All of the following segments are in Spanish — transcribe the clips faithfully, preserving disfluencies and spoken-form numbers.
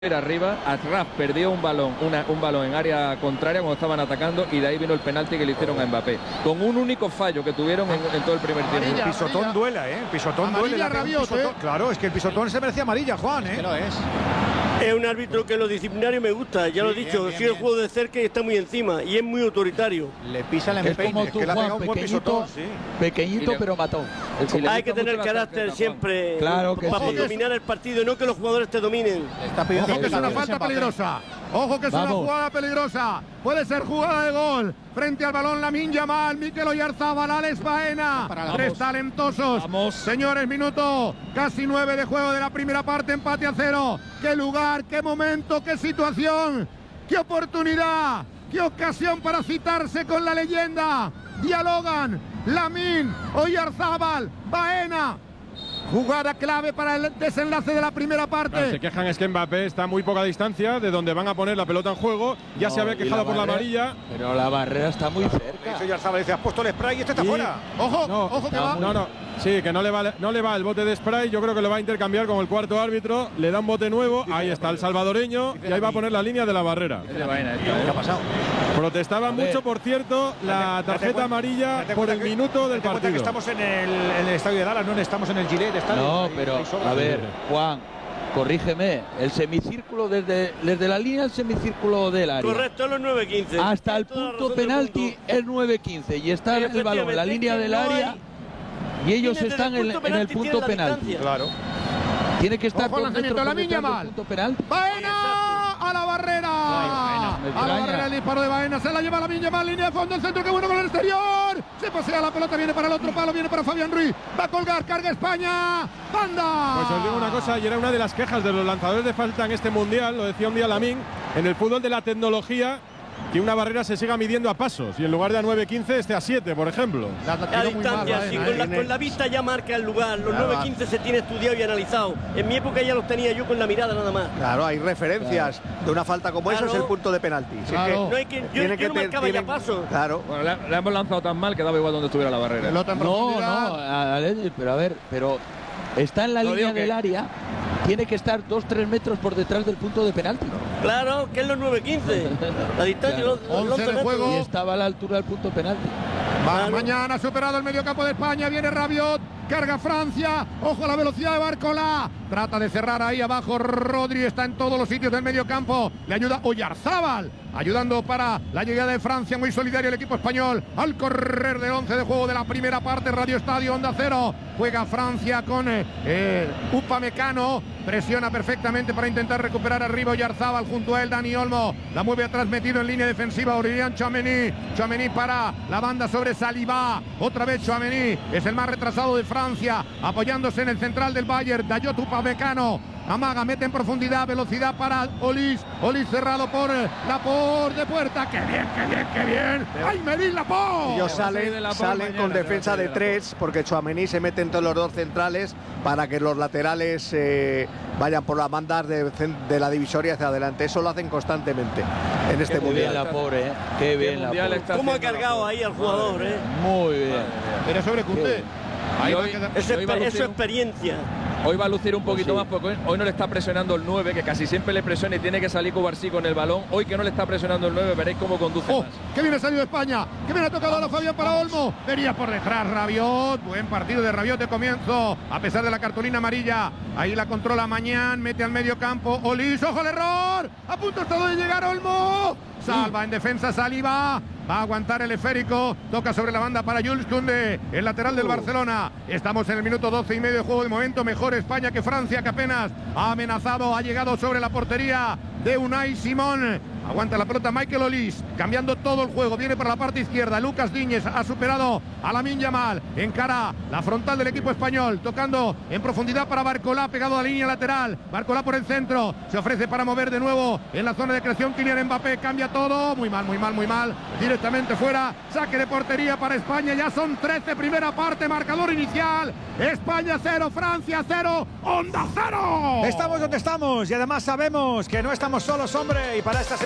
arriba, Achraf perdió un balón, una, un balón en área contraria cuando estaban atacando y de ahí vino el penalti que le hicieron a Mbappé, con un único fallo que tuvieron en, en todo el primer tiempo. El pisotón amarilla. duela, ¿eh? El pisotón Amarilla duele. Rabiot, pisotón, ¿eh? Claro, es que el pisotón se merecía amarilla, Juan, ¿eh? Que lo es. Es un árbitro que en lo disciplinario me gusta, ya Sí, lo he dicho, bien, bien, sigue el bien. juego de cerca y está muy encima y es muy autoritario. Le pisa el Es empeine. como es tú, que le ha pegado Juan, un buen pequeñito, pisotón, sí. pequeñito Y le- pero mató. Sí, le Hay gusta que tener mucho la carácter tarjeta, Juan. siempre Claro que para sí. dominar el partido y no que los jugadores te dominen. Le está pidiendo Ojo que es una explicaciones falta Mbappé. peligrosa. Ojo que es una Vamos. jugada peligrosa. Puede ser jugada de gol. Frente al balón Lamine Yamal, Mikel Oyarzabal, Alex Baena. Para la- Tres Vamos. talentosos. Vamos. Señores, minuto casi nueve de juego de la primera parte, empate a cero. Qué lugar, qué momento, qué situación, qué oportunidad, qué ocasión para citarse con la leyenda. Dialogan Lamine Oyarzabal, Baena. Jugada clave para el desenlace de la primera parte. Claro, se quejan es que Mbappé está a muy poca distancia de donde van a poner la pelota en juego. Ya No, se había y quejado la por la barrera- amarilla. Pero la barrera está muy cerca. Dice Oyarzabal, dice, has puesto el spray y este está Y- fuera. Ojo, No, ojo que está va. muy- No, no, sí, que no le, va, no le va el bote de spray. Yo creo que lo va a intercambiar con el cuarto árbitro. Le da un bote nuevo. Ahí está el salvadoreño. Y ahí va a poner la línea de la barrera. Es de Baena, esta, ¿Qué ¿eh? ha pasado? Protestaban ver. mucho, por cierto, la Date- date tarjeta cuenta- amarilla date por cuenta el que- minuto del date cuenta partido. que estamos en el, en el estadio de Dallas, no estamos en el Gillette estadio. No, Ahí- pero ahí sobra. a ver, Juan, corrígeme. El semicírculo desde, desde la línea del semicírculo del área Correcto, los nueve quince. hasta el Toda la punto razón del penalti mundo. es nueve quince y está el balón en la Efectivamente, línea es que del no área hay- y ellos Tienes están desde en, el punto en el penalti, punto tienes la penalti. distancia. Claro. Tiene que estar Ojo al dos lanzamiento, metros por Lamine detrás del Yamal. punto penalti. ¡Baena! ¡A la barrera! me A la extraña. barrera el disparo de Baena. Se la lleva Lamine Yamal, línea de fondo, el centro, qué bueno con el exterior. Se pasea la pelota, viene para el otro palo, viene para Fabián Ruiz. Va a colgar, carga España. ¡Banda! Pues os digo una cosa, y era una de las quejas de los lanzadores de falta en este mundial, lo decía un día Lamine, en el fútbol de la tecnología, que una barrera se siga midiendo a pasos y en lugar de a nueve quince esté a siete, por ejemplo. La, la A tiró muy mal, distancia, Baena, sí, ¿eh? con la, Tiene- con la vista ya marca el lugar. Los Claro. nueve quince se tiene estudiado y analizado. En mi época ya los tenía yo con la mirada nada más. Claro, hay referencias de una falta como Claro. esa, es el punto de penalti. Si es Claro. No hay que, yo, tiene yo que no te- marcaba ya tienen- paso. Claro. Bueno, la, la hemos lanzado tan mal que daba igual donde estuviera la barrera. Pelota en No, profundidad. no, Ale- pero a ver, pero está en la No, línea digo que- del área, tiene que estar dos tres metros por detrás del punto de penalti. Claro, que es los nueve quince. La distancia, Claro. los, los once once de metros. juego. Y estaba a la altura del punto penalti. Va, Claro. mañana ha superado el mediocampo de España, viene Rabiot, carga Francia, ojo a la velocidad de Barcola, trata de cerrar ahí abajo, Rodri está en todos los sitios del mediocampo, le ayuda Oyarzabal, ayudando para la llegada de Francia, muy solidario el equipo español, al correr del once de juego de la primera parte, Radio Estadio, Onda Cero, juega Francia con eh, eh, Upamecano, presiona perfectamente para intentar recuperar arriba Oyarzabal junto a él, Dani Olmo, la mueve atrás metido en línea defensiva, Aurélien Tchouaméni, Tchouaméni para la banda sobre Saliba, otra vez Tchouaméni, es el más retrasado de Francia, apoyándose en el central del Bayern, Dayot Upamecano, amaga, mete en profundidad, velocidad para Olis, Olis cerrado por eh, Laporte de puerta, qué bien, qué bien, qué bien, ¡ay, Merín Laporte! Ellos va a salir de salen, la salen mañana, con que va a defensa salir de de la tres porque Tchouaméni se mete entre los dos centrales para que los laterales eh, vayan por las bandas de, de la divisoria hacia adelante. Eso lo hacen constantemente en este Qué bien mundial. la pobre, ¿eh? Qué bien la mundial pobre. está ¿Cómo ha haciendo la cargado pobre? ahí al jugador, eh? Muy bien. Pero sobre Koundé. Ahí Y va a hoy- quedar- Eso, hoy va a es, lucir eso es un- experiencia. Hoy va a lucir un poquito Sí. más porque hoy, hoy no le está presionando el nueve, que casi siempre le presiona y tiene que salir Cubarsí con el balón. Hoy que no le está presionando el nueve, veréis cómo conduce ¡Oh! más. ¡Qué bien ha salido España! ¡Qué bien ha tocado ahora Fabián para Olmo! Venía por detrás Rabiot. Buen partido de Rabiot de comienzo. A pesar de la cartulina amarilla. Ahí la controla Mañán. Mete al medio campo. Olis. ¡Ojo al error! A punto está de llegar Olmo. Salva en defensa Saliba. Va a aguantar el esférico. Toca sobre la banda para Jules Koundé, el lateral del Barcelona. Estamos en el minuto doce y medio de juego de momento. Mejor España que Francia, que apenas ha amenazado. Ha llegado sobre la portería de Unai Simón. Aguanta la pelota Michael Olis, cambiando todo el juego. Viene por la parte izquierda. Lucas Diñez ha superado a Lamine Yamal. Encara la frontal del equipo español. Tocando en profundidad para Barcola, pegado a la línea lateral. Barcola por el centro. Se ofrece para mover de nuevo en la zona de creación. Kylian Mbappé cambia todo. Muy mal, muy mal, muy mal. Directamente fuera. Saque de portería para España. Ya son trece, primera parte. Marcador inicial. España cero, Francia cero. Onda cero. Estamos donde estamos y además sabemos que no estamos solos, hombre. Y para esta semifinal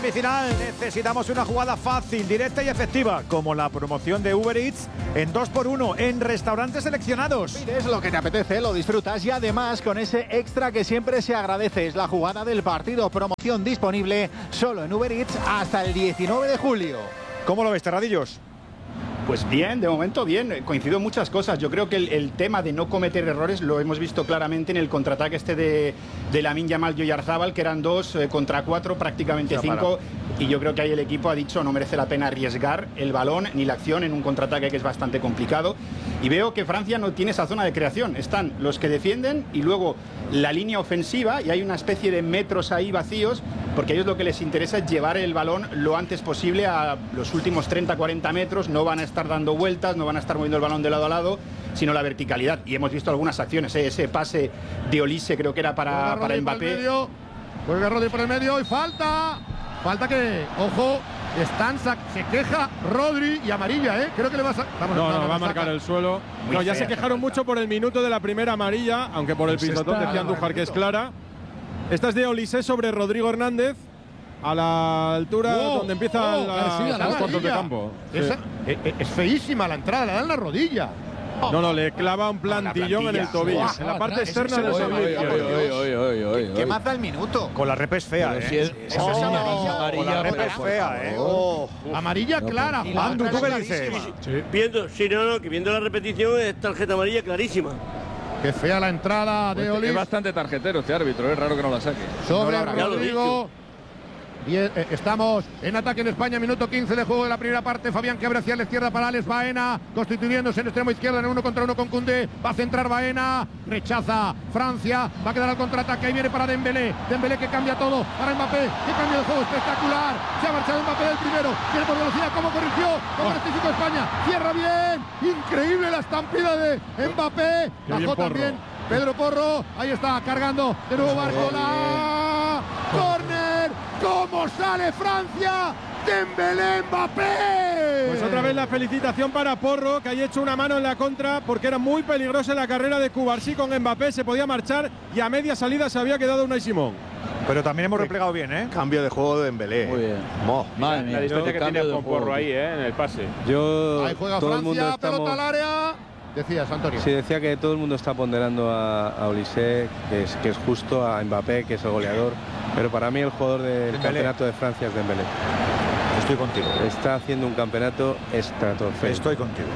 semifinal necesitamos una jugada fácil, directa y efectiva, como la promoción de Uber Eats en dos por uno en restaurantes seleccionados. Pides lo que te apetece, lo disfrutas y además con ese extra que siempre se agradece. Es la jugada del partido. Promoción disponible solo en Uber Eats hasta el diecinueve de julio. ¿Cómo lo ves, Terradillos? Pues bien, de momento bien, coincido en muchas cosas. Yo creo que el, el tema de no cometer errores lo hemos visto claramente en el contraataque este de, de Lamine Yamal y Oyarzábal, que eran dos eh, contra cuatro, prácticamente cinco, y yo creo que ahí el equipo ha dicho no merece la pena arriesgar el balón ni la acción en un contraataque que es bastante complicado. Y veo que Francia no tiene esa zona de creación. Están los que defienden y luego la línea ofensiva, y hay una especie de metros ahí vacíos, porque a ellos lo que les interesa es llevar el balón lo antes posible a los últimos treinta cuarenta metros. No van a estar dando vueltas, no van a estar moviendo el balón de lado a lado, sino la verticalidad. Y hemos visto algunas acciones, ¿eh? Ese pase de Olise creo que era para, para Mbappé. Vuelve Rodri por el medio y falta. Falta que, ojo, están, se queja Rodri y amarilla, ¿eh? Creo que le va a sacar. No, no, no, va a marcar el suelo. No, ya se quejaron mucho por el minuto de la primera amarilla, aunque por el pisotón decía Andújar que es clara. Esta es de Olise sobre Rodrigo Hernández, a la altura wow, donde empieza oh, la, la los cuartos de campo. Esa, sí. es, es feísima la entrada, le dan la rodilla. Oh. No, no, le clava un plantillón no, en el tobillo, wow, en la parte externa del tobillo. ¿Qué más da el minuto? Con la rep es fea, ¿eh? Si es, es oh, amarilla. amarilla. Con la rep es fea, ¿eh? Oh. Amarilla no, clara. Andu, ¿tú qué dices? Sí. Viendo, sí, no, no, que viendo la repetición es tarjeta amarilla clarísima. Qué fea la entrada de pues Olise. Es bastante tarjetero este árbitro, es raro que no la saque. Sobre no Rodrigo. Bien, eh, estamos en ataque en España, minuto quince de juego de la primera parte. Fabián que abre hacia la izquierda para Alex Baena, constituyéndose en extremo izquierdo en uno contra uno con Koundé. Va a centrar Baena, rechaza Francia, va a quedar al contraataque. Ahí viene para Dembélé, Dembélé que cambia todo para Mbappé, que cambia de juego espectacular. Se ha marchado Mbappé del primero, viene por velocidad, como corrigió, como rectificó España, cierra bien, increíble la estampida de Mbappé. Bajó también Pedro Porro, ahí está cargando de nuevo Barcola. Corner, ¿cómo sale Francia? Dembélé, Mbappé. Pues otra vez la felicitación para Porro, que ha hecho una mano en la contra porque era muy peligrosa la carrera de Cubarsí con Mbappé, se podía marchar y a media salida se había quedado Unai Simón. Pero también hemos replegado bien, ¿eh? Cambio de juego de Dembélé. Muy bien. Mo. Madre mía, la distancia que tiene con Porro ahí, ¿eh? En el pase. Yo, ahí juega todo Francia, el mundo estamos... pelota al área. Decías, Antonio. Sí, decía que todo el mundo está ponderando a, a Olise, que es, que es justo, a Mbappé, que es el goleador. Pero para mí el jugador del Dembélé. Campeonato de Francia es Dembélé. Estoy contigo. Está haciendo un campeonato estratosférico. Estoy contigo.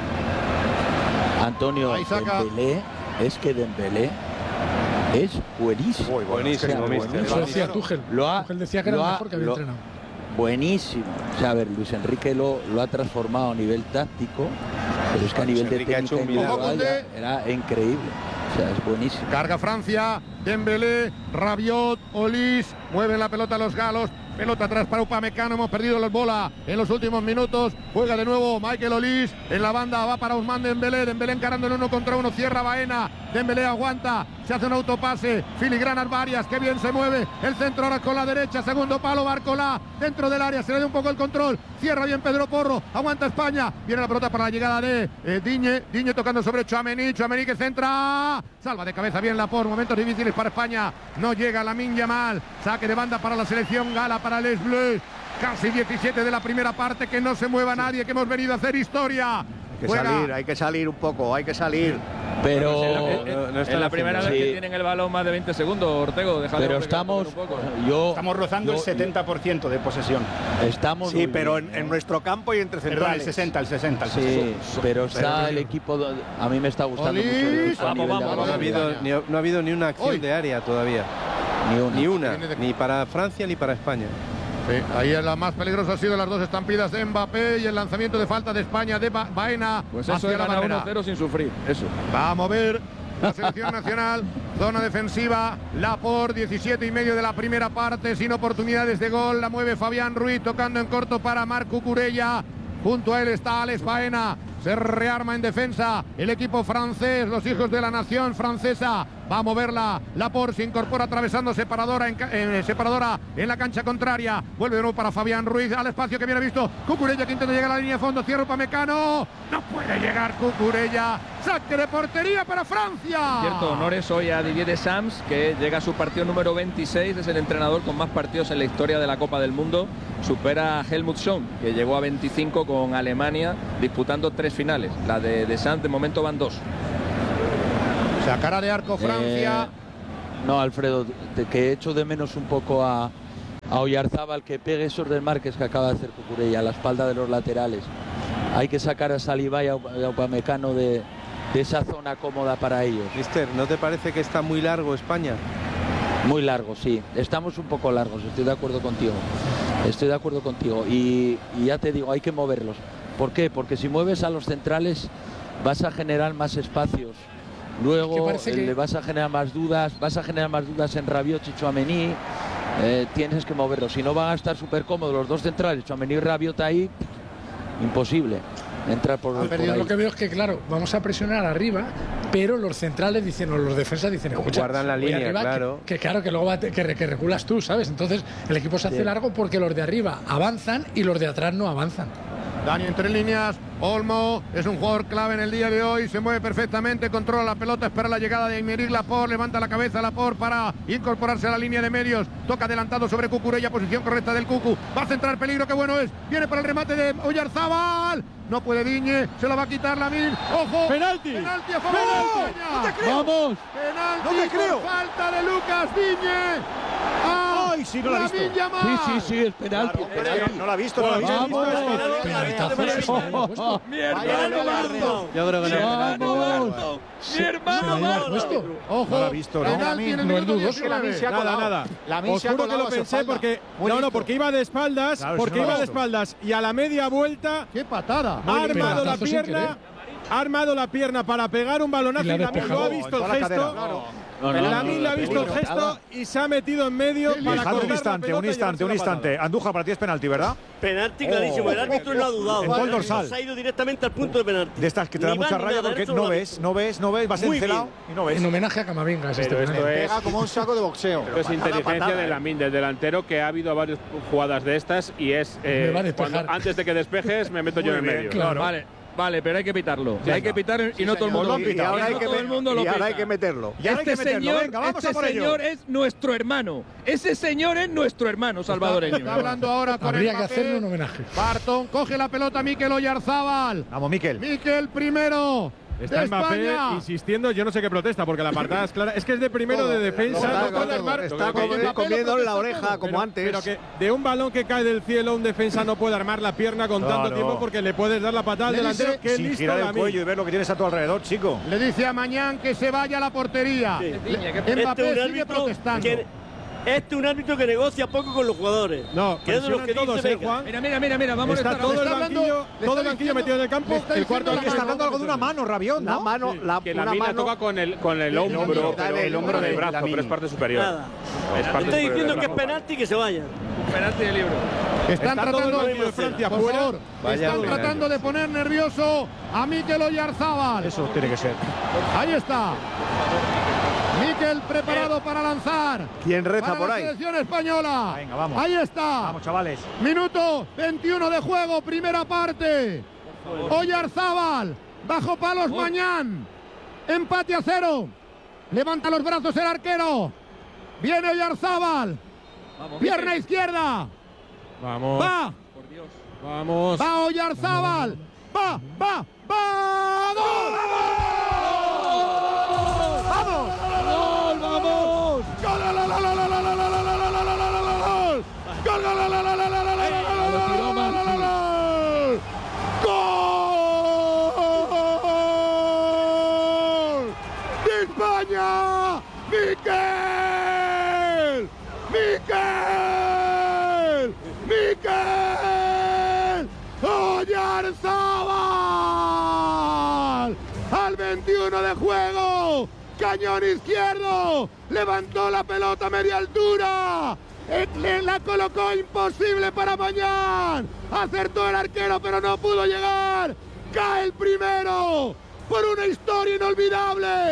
Antonio, Dembélé, es que Dembélé es buenísimo. Muy buenísimo, mister. Eso decía Tuchel. Lo ha, Tuchel decía que era el mejor que había lo, entrenado. Buenísimo. O sea, a ver, Luis Enrique lo, lo ha transformado a nivel táctico, pero es que a nivel de técnica individual era increíble. O sea, es buenísimo. Carga Francia, Dembélé, Rabiot, Olise, mueven la pelota a los galos. Pelota atrás para Upamecano, hemos perdido la bola en los últimos minutos. Juega de nuevo Michael Olise en la banda, va para Ousmane Dembélé. Dembélé encarando en uno contra uno, cierra Baena. Dembélé aguanta, se hace un autopase. Filigranas varias, que bien se mueve. El centro ahora con la derecha, segundo palo, Barcola dentro del área, se le da un poco el control. Cierra bien Pedro Porro, aguanta España. Viene la pelota para la llegada de eh, Digne. Digne tocando sobre Tchouaméni, Tchouaméni que centra. Salva de cabeza bien Laporte, momentos difíciles para España. No llega Lamine Yamal, saque de banda para la selección gala, para Les Bleus. Casi diecisiete de la primera parte, que no se mueva nadie, que hemos venido a hacer historia. Hay que Juega. salir, hay que salir un poco, hay que salir. Pero no, no, no es la primera vez sí. que tienen el balón más de veinte segundos, Ortego. Pero estamos, un poco. Yo, estamos rozando yo, el setenta por ciento de posesión. Estamos sí, pero en, en nuestro campo y entre centrales. El sesenta, el sesenta, el sí, sesenta. Pero está pero, el equipo, a mí me está gustando Olís. mucho el equipo. Vamos, vamos, no, ha habido, ni, no ha habido ni una acción Hoy. de área todavía. Ni una. Ni una, ni para Francia ni para España. Sí, ahí la más peligrosa ha sido las dos estampidas de Mbappé y el lanzamiento de falta de España de ba Baena. Pues eso era uno cero sin sufrir, eso. Vamos a ver la selección nacional, zona defensiva, Laporte, diecisiete y medio de la primera parte, sin oportunidades de gol, la mueve Fabián Ruiz, tocando en corto para Marc Cucurella. Junto a él está Alex Baena. Se rearma en defensa el equipo francés, los hijos de la nación francesa. va a moverla, Laporte se incorpora atravesando separadora en, eh, separadora en la cancha contraria, vuelve de nuevo para Fabián Ruiz, al espacio que viene visto, Cucurella que intenta llegar a la línea de fondo, cierra Upamecano, no puede llegar Cucurella, saque de portería para Francia. Cierto, honores hoy a Didier Deschamps, que llega a su partido número veintiséis, es el entrenador con más partidos en la historia de la Copa del Mundo, supera a Helmut Schön, que llegó a veinticinco con Alemania, disputando tres finales, la de Deschamps de momento van dos. Sacará de arco Francia. Eh, no, Alfredo, de que echo de menos un poco a, a Oyarzábal, que pegue esos desmarques que acaba de hacer Cucurella a la espalda de los laterales. Hay que sacar a Saliba y a Upamecano de, de esa zona cómoda para ellos. Mister, ¿no te parece que está muy largo España? Muy largo, sí. Estamos un poco largos, estoy de acuerdo contigo. Estoy de acuerdo contigo. Y, y ya te digo, hay que moverlos. ¿Por qué? Porque si mueves a los centrales vas a generar más espacios. Luego que... le vas a generar más dudas, vas a generar más dudas en Rabiot y Tchouaméni. Eh, tienes que moverlos. Si no van a estar súper cómodos los dos centrales, Tchouaméni y Rabiot ahí, imposible entrar por, a por ver, ahí. yo lo que veo es que, claro, vamos a presionar arriba, pero los centrales dicen, o los defensas dicen, escucha, guardan la línea, arriba, claro. Que, que claro, que luego va, que, que reculas tú, ¿sabes? Entonces el equipo se hace sí. largo porque los de arriba avanzan y los de atrás no avanzan. Dani entre líneas, Olmo es un jugador clave en el día de hoy, se mueve perfectamente, controla la pelota, espera la llegada de Aymeric Laporte, levanta la cabeza Laporte para incorporarse a la línea de medios, toca adelantado sobre Cucurella, posición correcta del Cucu, va a centrar, peligro, qué bueno es, viene para el remate de Oyarzábal, no puede Digne, se lo va a quitar Lamine, ojo, penalti, penalti a favor penalti. de España. No te creo. Vamos, penalti no te creo. por falta de Lucas Digne. Ah, Ay, sí, no la he visto. Sí, sí, sí, el penalti. Claro, el penalti. No la ha visto, no la ha visto. Mi hermano, yo creo que no. Mi hermano, ojo, no la ha visto, ¿no? penalti en el No es minuto dudoso. diecinueve. Nada, nada. Os juro que lo pensé porque no, no, porque iba de espaldas, Claro, porque si no iba lo de ha visto. espaldas y a la media vuelta ¡Qué patada! ha armado la Pelotazo sin pierna, querer. ha armado la pierna para pegar un balonazo Y la y ha Lamine despejado. lo ha visto En el toda la gesto. cadera. No, no, Lamine no, le ha no, visto no, el no, gesto y se ha metido en medio para Dejad cortar un la instante, pelota un y instante, un llevarse la instante. Andújar, para ti es penalti, ¿verdad? Penalti clarísimo, el árbitro no ha dudado. En todo el dorsal. Se ha ido directamente al punto de penalti. De estas que te da Ni mucha más ni rabia nada, porque eso no lo ha ves, no ves, no ves, vas Muy encelado bien. y no ves. En homenaje a Camavinga es este Pero esto penalti. es, Pega como un saco de boxeo. esto es inteligencia de Lamine, del delantero, que ha habido varias jugadas de estas y es eh, Me va a despejar. cuando, antes de que despejes me meto yo en el bien, medio. claro. Vale, vale, pero hay que pitarlo. Ya hay que está. pitar y Sí, no todo el señor. mundo lo Y pita. ahora hay no que todo me- el mundo lo y ahora pita. hay que meterlo. Y ahora hay Este que meterlo. señor, Venga, vamos este a por ello. señor es nuestro hermano. Ese señor es nuestro hermano salvadoreño. Está hablando ahora con Habría que Mbappé. hacerle un homenaje. Barton coge la pelota, Mikel Oyarzábal. Vamos, Mikel. Mikel primero. Está de Mbappé España. insistiendo, yo no sé qué protesta, porque la partada es clara. Es que es de primero de defensa, Está, no puede armar. está Pero comi- Mbappé lo comiendo la protesta oreja todo. como pero, antes. pero que de un balón que cae del cielo, un defensa no puede armar la pierna con tanto Claro. tiempo porque le puedes dar la patada al Le delantero. dice- Que Sin listo girar el Lamine. cuello y ver lo que tienes a tu alrededor, chico. Le dice a Mañán que se vaya a la portería. Sí. Le- Este Mbappé es un sigue árbitro protestando. que- Este es un árbitro que negocia poco con los jugadores. No, que es de los presionan que todos, dice, ¿eh, venga. Juan? Mira, mira, mira, mira, vamos Está a estar todo el está hablando- banquillo, le todo está el banquillo diciendo- metido en el le campo. está El cuarto diciendo Oye, está la hablando algo de una mano, Rabiot, La ¿no? mano, la, Que una la mina mano. toca con el, con el Sí, hombro, Lamine, pero el hombro Lamine, del brazo, Lamine. pero es parte superior. Nada. Es parte Estoy superior diciendo del que es brazo. penalti y que se vayan. Penalti de libro. Están Está todo el tratando, banquillo de Francia por fuera. favor, Vaya están penalti. tratando de poner nervioso a Mikel Oyarzábal. Eso tiene que ser. Ahí está. Mikel preparado para lanzar. ¿Quién reza Para por la ahí? selección española. Venga, vamos. Ahí está. Vamos, chavales. Minuto veintiuno de juego, primera parte. Oyarzábal, bajo palos Mañán. Empate a cero. Levanta los brazos el arquero. Viene Oyarzábal. Pierna izquierda. Vamos, Va. vamos. Va Oyarzábal. Va, va, va. ¡Gol! ¡Vamos! ¡Gol, vamos! ¡Gol, gol, gol, gol, gol, gol, gol, gol, gol, gol, gol, gol! ¡Gol, gol, gol, gol, gol, gol, gol, gol, gol! ¡Gol! ¡De España! ¡Mikel! ¡Mikel! ¡Mikel! ¡Oyarzábal! Al veintiuno de juego. Cañón izquierdo. Levantó la pelota a media altura. Le la colocó imposible para Mañán. Acertó el arquero, pero no pudo llegar. Cae el primero. Por una historia inolvidable.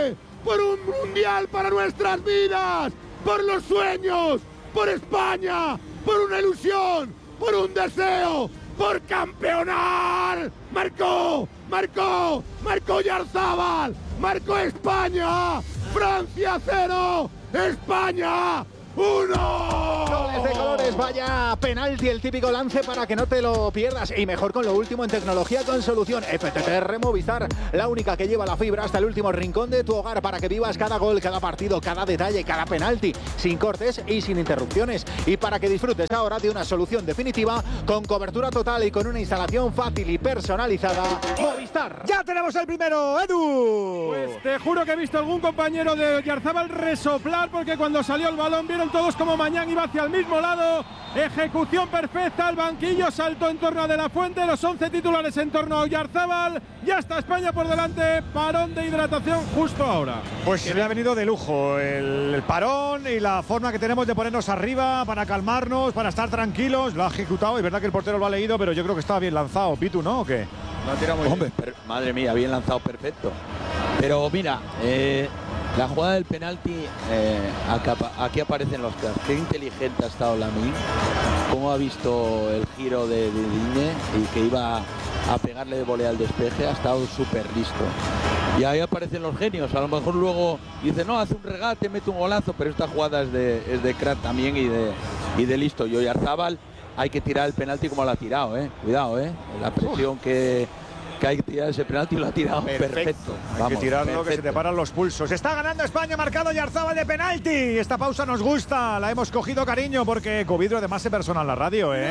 por un mundial para nuestras vidas, por los sueños, por España, por una ilusión, por un deseo, por campeonar. Marcó, marcó, marcó Oyarzábal, marcó España, Francia cero, España uno. Goles de colores, vaya penalti, el típico lance para que no te lo pierdas. Y mejor con lo último en tecnología con solución F T T R Movistar, la única que lleva la fibra hasta el último rincón de tu hogar para que vivas cada gol, cada partido, cada detalle, cada penalti, sin cortes y sin interrupciones. Y para que disfrutes ahora de una solución definitiva con cobertura total y con una instalación fácil y personalizada, Movistar. ¡Ya tenemos el primero, Edu! Pues te juro que he visto algún compañero de Oyarzábal resoplar, porque cuando salió el balón vieron todos como Mañán iba hacia el mismo lado. Ejecución perfecta, el banquillo saltó en torno a De la Fuente, los once titulares en torno a Oyarzábal. Ya está España por delante, parón de hidratación justo ahora. Pues le ha venido de lujo el, el parón y la forma que tenemos de ponernos arriba para calmarnos, para estar tranquilos. Lo ha ejecutado, es verdad que el portero lo ha leído, pero yo creo que estaba bien lanzado, Pitu, ¿no? ¿O qué? Lo ha tirado muy Hombre, bien. Madre mía, bien lanzado, perfecto. Pero mira, eh, la jugada del penalti, eh, acá, aquí aparecen los cracks. Qué inteligente ha estado Lamine, cómo ha visto el giro de, de Digne y que iba a pegarle de volea al despeje, ha estado súper listo. Y ahí aparecen los genios, a lo mejor luego dice, no, hace un regate, mete un golazo, pero esta jugada es de, es de crack también y de, y de listo. Y Oyarzábal hay que tirar el penalti como lo ha tirado, eh. Cuidado, eh. La presión que... que hay que tirar ese penalti y lo ha tirado perfecto. perfecto. Hay Vamos, que tirarlo, perfecto. que se te paran los pulsos. Está ganando España, marcado Oyarzábal de penalti. Esta pausa nos gusta, la hemos cogido cariño porque Covidro además se persona en la radio, ¿eh?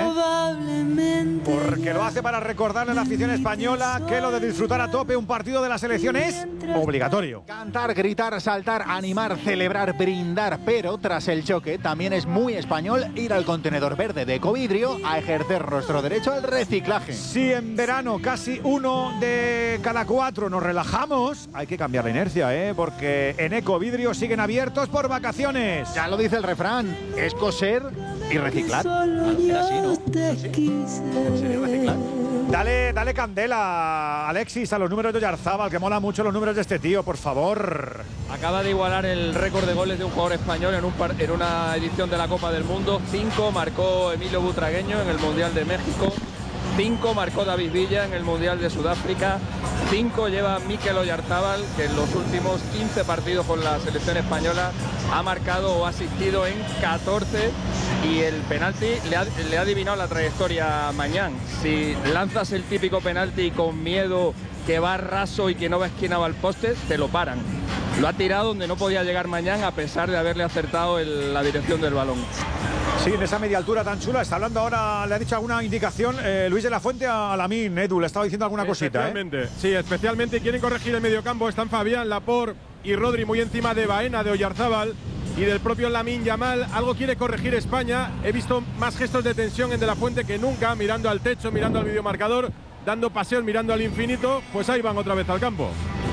Porque lo hace para recordarle a la afición española que lo de disfrutar a tope un partido de la selección es obligatorio. Cantar, gritar, saltar, animar, celebrar, brindar, pero tras el choque también es muy español ir al contenedor verde de Ecovidrio a ejercer nuestro derecho al reciclaje. Si en verano casi uno de cada cuatro nos relajamos, hay que cambiar la inercia, ¿eh? Porque en Ecovidrio siguen abiertos por vacaciones. Ya lo dice el refrán, es coser y reciclar. Era así, ¿no? Sí. Coser y reciclar. Dale, dale candela, Alexis, a los números de Oyarzábal, que mola mucho los números de este tío, por favor. Acaba de igualar el récord de goles de un jugador español en, un par, en una edición de la Copa del Mundo. Cinco marcó Emilio Butragueño en el Mundial de México. Cinco marcó David Villa en el Mundial de Sudáfrica. Cinco lleva Mikel Oyarzábal, que en los últimos quince partidos con la selección española ha marcado o ha asistido en catorce. Y el penalti le ha, le ha adivinado la trayectoria a Mañán. Si lanzas el típico penalti con miedo, que va raso y que no va esquina va al poste, te lo paran. Lo ha tirado donde no podía llegar Mañán, a pesar de haberle acertado el, la dirección del balón. Sí, en esa media altura tan chula. Está hablando ahora, le ha dicho alguna indicación eh, Luis de la Fuente a Lamine, Edu, le estaba diciendo alguna cosita, especialmente, ¿eh? Sí, especialmente quieren corregir el mediocampo. Están Fabián, Laporte y Rodri muy encima de Baena, de Oyarzábal y del propio Lamine Yamal. Algo quiere corregir España. He visto más gestos de tensión en De la Fuente que nunca, mirando al techo, mirando al videomarcador, dando paseos, mirando al infinito. Pues ahí van otra vez al campo.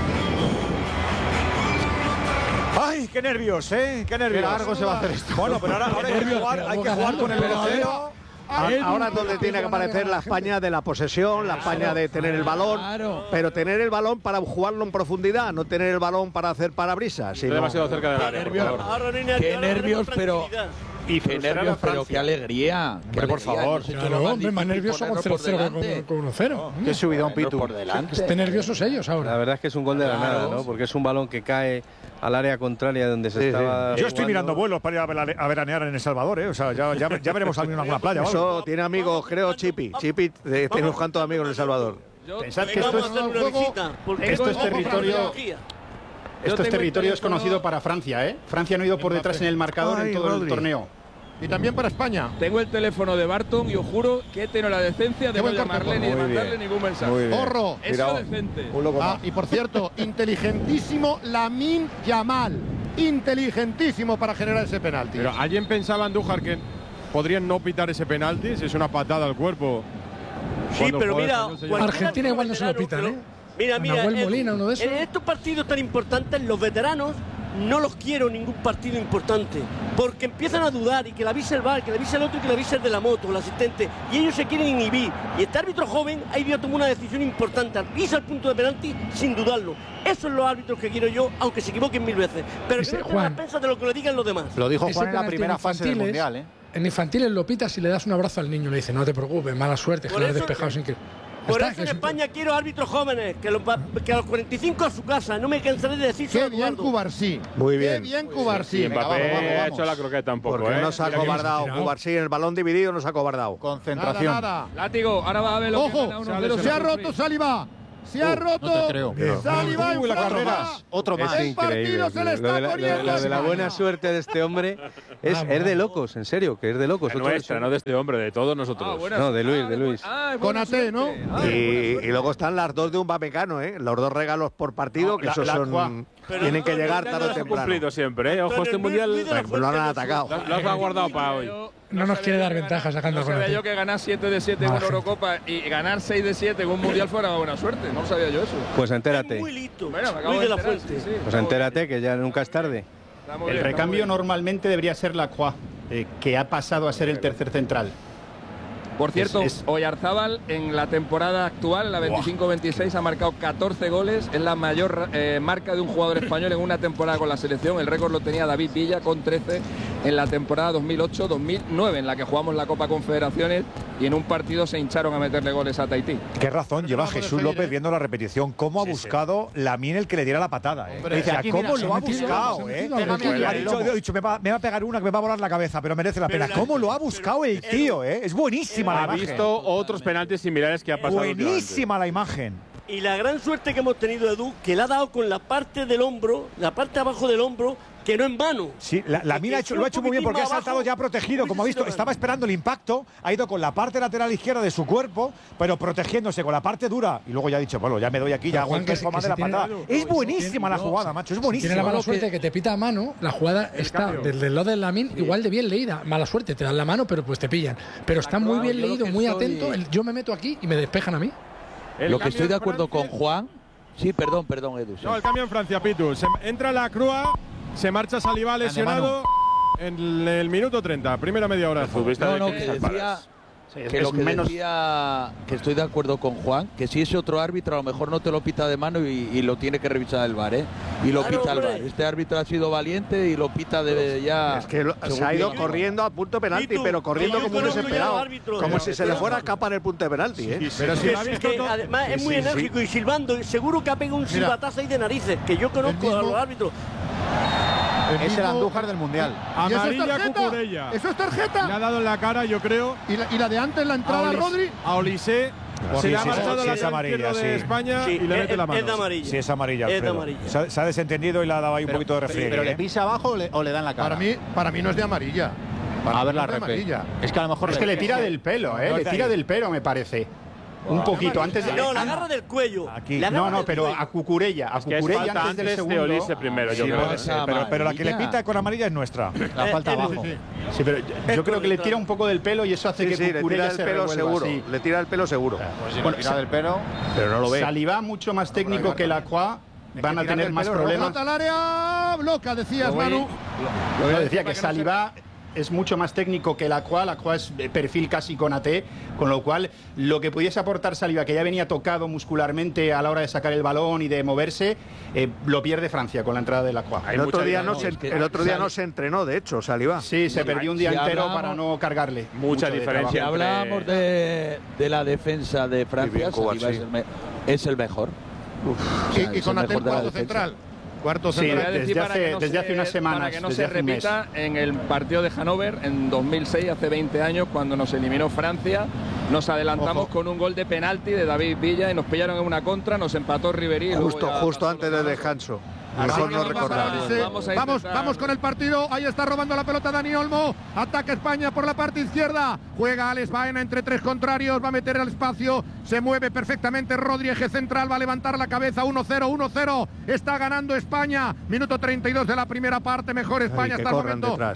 ¡Ay, qué nervios, eh! ¡Qué nervios! Qué largo se va a hacer esto. Bueno, pero ahora, ahora hay que jugar, hay que jugar con el velocero. Ahora es donde tiene que aparecer la España de la posesión, la España de tener el balón, pero tener el balón para jugarlo en profundidad, no tener el balón para hacer parabrisas. Sino demasiado cerca del área. Qué nervios, pero... Y qué nervios, pero qué alegría. Qué Hombre, por alegría. favor. Claro, hombre, más nervioso con cero cero que con uno cero. Qué subidón, Pitu. Por delante. Que estén nerviosos ellos ahora. La verdad es que es un gol de la nada, ¿no? Porque es un balón que cae al área contraria donde se Sí, estaba. sí. Yo estoy jugando. mirando vuelos para ir a, ver- a veranear en El Salvador, ¿eh? O sea, ya, ya, ya veremos alguien en alguna playa. ¿vale? Eso tiene amigos, creo, Chipi. Chipi eh, tiene unos cuantos amigos en El Salvador. Pensad que esto es, esto es territorio. Esto es territorio desconocido para Francia, ¿eh? Francia no ha ido por detrás en el marcador Ay, en todo Rodri. el torneo. Y también para España. Tengo el teléfono de Barton y os juro que he tenido la decencia de Qué no buen llamarle corte, ni de muy mandarle bien. ningún mensaje. Muy bien. Porro. Eso Mira, es decente. un loco Ah, más. y por cierto, inteligentísimo Lamine Yamal. Inteligentísimo para generar ese penalti. Pero ¿alguien pensaba, Andújar, que podrían no pitar ese penalti? Si es una patada al cuerpo. Sí, Cuando el pero jugador mira, español se lleva- cualquiera Argentina de los igual no se lo veteranos, pitan, pero- ¿eh? Mira, mira, Nahuel Edu, Molina, uno de esos. en estos partidos tan importantes, los veteranos no los quiero en ningún partido importante, porque empiezan a dudar y que la avise el V A R, que la avise el otro y que la avise el de la moto, el asistente, y ellos se quieren inhibir. Y este árbitro joven ha ido a tomar una decisión importante, avisa el punto de penalti sin dudarlo. Esos son los árbitros que quiero yo, aunque se equivoquen mil veces, pero que no tengan las pensas de lo que le digan los demás. Lo dijo Juan en la primera fase del Mundial, ¿eh? En infantiles lo pitas y le das un abrazo al niño, le dice, no te preocupes, mala suerte, que lo has despejado sin que... Por Está, eso en es... España quiero árbitros jóvenes, que, los, que a los cuarenta y cinco a su casa, no me cansaré de decir. Qué bien Cubarsí. Muy bien. Qué bien Cubarsí. Y Mbappé ha hecho la croqueta un poco. Porque ¿eh? no se ha cobardado. Cubarsí en el balón dividido no se ha cobardado. Concentración. Nada, nada. Látigo, ahora va a ver lo Ojo, que gana se ha roto Saliba. Se ha roto. No te creo. Saliba en la carrera. Francia. Otro más. El partido se le está lo, de la, poniendo lo de la España. buena suerte de este hombre es, es de locos, en serio, que es de locos. La nuestra, no de este hombre, de todos nosotros. Ah, buena No, de Luis, suerte. de Luis. Ah, Con A T, ¿no? Ah, Y, y luego están las dos de un Bamecano, ¿eh? Los dos regalos por partido, No, que la- esos la son. Juan. Tienen que Pero llegar no, tarde o no, no, Ha temprano. cumplido siempre, ¿eh? Ojo, este mundial Pues lo han atacado. lo has guardado para hoy. No nos quiere dar ventaja sacando No con sabía el yo que ganar siete de siete en una Mala Eurocopa y ganar seis de siete en un Mundial fuera buena suerte. No sabía yo eso. Pues entérate. Muy listo. Bueno, me acabo Luis de de la enterar, Fuente. sí, sí. Pues entérate, que ya nunca es tarde. Está muy El bien, está recambio muy bien. normalmente debería ser Lacroix, eh, que ha pasado a ser el tercer central. Por cierto, Es- es- Oyarzábal en la temporada actual, la veinticinco veintiséis, ha marcado catorce goles. Es la mayor eh, marca de un jugador español en una temporada con la selección. El récord lo tenía David Villa con trece en la temporada dos mil ocho dos mil nueve, en la que jugamos la Copa Confederaciones y en un partido se hincharon a meterle goles a Tahití. Qué razón lleva vamos a Jesús despedir, López ¿eh? viendo la repetición. ¿Cómo ha buscado Lamine el que le diera la patada? ¿eh? Hombre, Dice, aquí, ¿cómo mira, se lo ha ha metido, buscado? se ha eh? metido al lomo. Ha dicho, ha dicho, me va, me va a pegar una que me va a volar la cabeza, pero merece la pena. ¿Cómo lo ha buscado el tío? Eh? Es buenísima la Ha imagen. visto otros penaltis similares que ha pasado últimamente. Buenísima la imagen. Y la gran suerte que hemos tenido, Edu, que le ha dado con la parte del hombro, la parte de abajo del hombro, que no en mano. Sí, la, la mina ha hecho, lo ha hecho muy bien porque ha saltado ya protegido, como ha visto, estaba esperando el impacto, ha ido con la parte lateral izquierda de su cuerpo, pero protegiéndose con la parte dura, y luego ya ha dicho, bueno, ya me doy aquí, ya hago el peso más de la patada. Es buenísima la jugada, macho, es buenísima. Tiene la mala suerte que te pita a mano, la jugada está desde el lado del Lamine igual de bien leída. Mala suerte, te dan la mano, pero pues te pillan. Pero está muy bien yo lo leído, que muy estoy- atento. el- Yo me meto aquí y me despejan a mí. El Lo que cambio estoy de en acuerdo con Francia- Juan. Sí, perdón, perdón, Edu. sí. No, el cambio en Francia, Pitu. Se- entra la Crua, se marcha Saliba lesionado en el minuto treinta, primera media hora. de juego. Futbolista No, de no, Crystal que decía Palace. que lo que decía, que estoy de acuerdo con Juan, que si ese otro árbitro a lo mejor no te lo pita de mano y, y lo tiene que revisar el V A R, ¿eh? Y lo Claro, pita el V A R. hombre. Este árbitro ha sido valiente y lo pita de ya. Es que lo- según se ha ido bien. corriendo a punto penalti, Pitu, pero corriendo que yo como un conozco ya desesperado. al árbitro. Como Pero- si se le fuera a escapar el punto de penalti, ¿eh? Pero si Es lo ha visto que todo- además es Sí, muy sí, enérgico y silbando, seguro que ha pegado un Mira. silbatazo ahí de narices, que yo conozco mismo- a los árbitros. el Es el mismo- Andújar del Mundial. ¿Y eso es Amarilla tarjeta? Cucurella. ¿Eso es Le ha tarjeta? dado en la cara, yo creo. ¿Y la, y la de antes, la A entrada, Olis- Rodri? A Olise. Sí, Se le ha sí, marchado sí, la es lateral amarilla, izquierdo de sí. España Sí, y le es, mete la mano. es de amarilla. Sí, es amarilla, Es de Alfredo. amarilla. Se, ha- se ha desentendido y le ha dado ahí un poquito de refriegue. Pero le ¿eh? pisa abajo o le, o le dan la cara. Para mí, para mí no es de amarilla. Para A mí ver no la es de repe. amarilla. Es que a lo mejor Es que le tira del pelo, ¿eh? No, Le está tira ahí. del pelo, me parece. Un poquito antes de. No, la agarra del cuello. Aquí. La agarra No, no, del pero cuello. a Cucurella. A Es que es Cucurella falta antes del antes de segundo. Olise primero, yo Sí, creo. puede ser, pero, pero la que le pita con amarilla es nuestra. La Eh, falta es abajo. Luis. Sí, pero yo, yo creo que le tira un poco del pelo y eso hace Sí, que sí, le tira Cucurella el se pelo revuelva, seguro. sí. Le tira el pelo seguro. Pues si Bueno, le tira sa- del pelo. Pero no lo ve. Saliba mucho más técnico que Lacroix. Van a tirarle tener el más pelo, problemas. Pelota al área, bloca, decías, Manu. Lo decía que Saliba es mucho más técnico que Lacroix. Lacroix es de perfil casi con A T, con lo cual lo que pudiese aportar Saliba, que ya venía tocado muscularmente a la hora de sacar el balón y de moverse, eh, lo pierde Francia con la entrada de Lacroix. El otro día, no, no, se, es que el otro día sale- no se entrenó, de hecho, Saliba. Sí, se perdió un día Si entero hablamos- para no cargarle. Mucha mucho de diferencia. Si trabajo. hablábamos de, de la defensa de Francia, bien, Cuba, Saliba sí. es, el me- es el mejor. O sea, Y, y es con el Atel mejor de la cuarto defensa. central. Cuarto Sí, Voy a central. desde decir para hace- que no desde se- hace unas semanas, para que no desde se hace un mes. repita en el partido de Hannover en dos mil seis, hace veinte años, cuando nos eliminó Francia. Nos adelantamos Ojo. con un gol de penalti de David Villa y nos pillaron en una contra, nos empató Ribéry. y luego Justo, ya justo pasó antes lo del demás. descanso. Así Mejor que no vamos a recordar. darse- Vamos a Vamos, intentar- vamos con el partido. Ahí está robando la pelota Dani Olmo. Ataca España por la parte izquierda. Juega Alex Baena entre tres contrarios. Va a meter al espacio. Se mueve perfectamente Rodri, eje central. Va a levantar la cabeza. uno cero, uno cero. Está ganando España. Minuto treinta y dos de la primera parte. Mejor España Ay, que hasta el corran momento. detrás.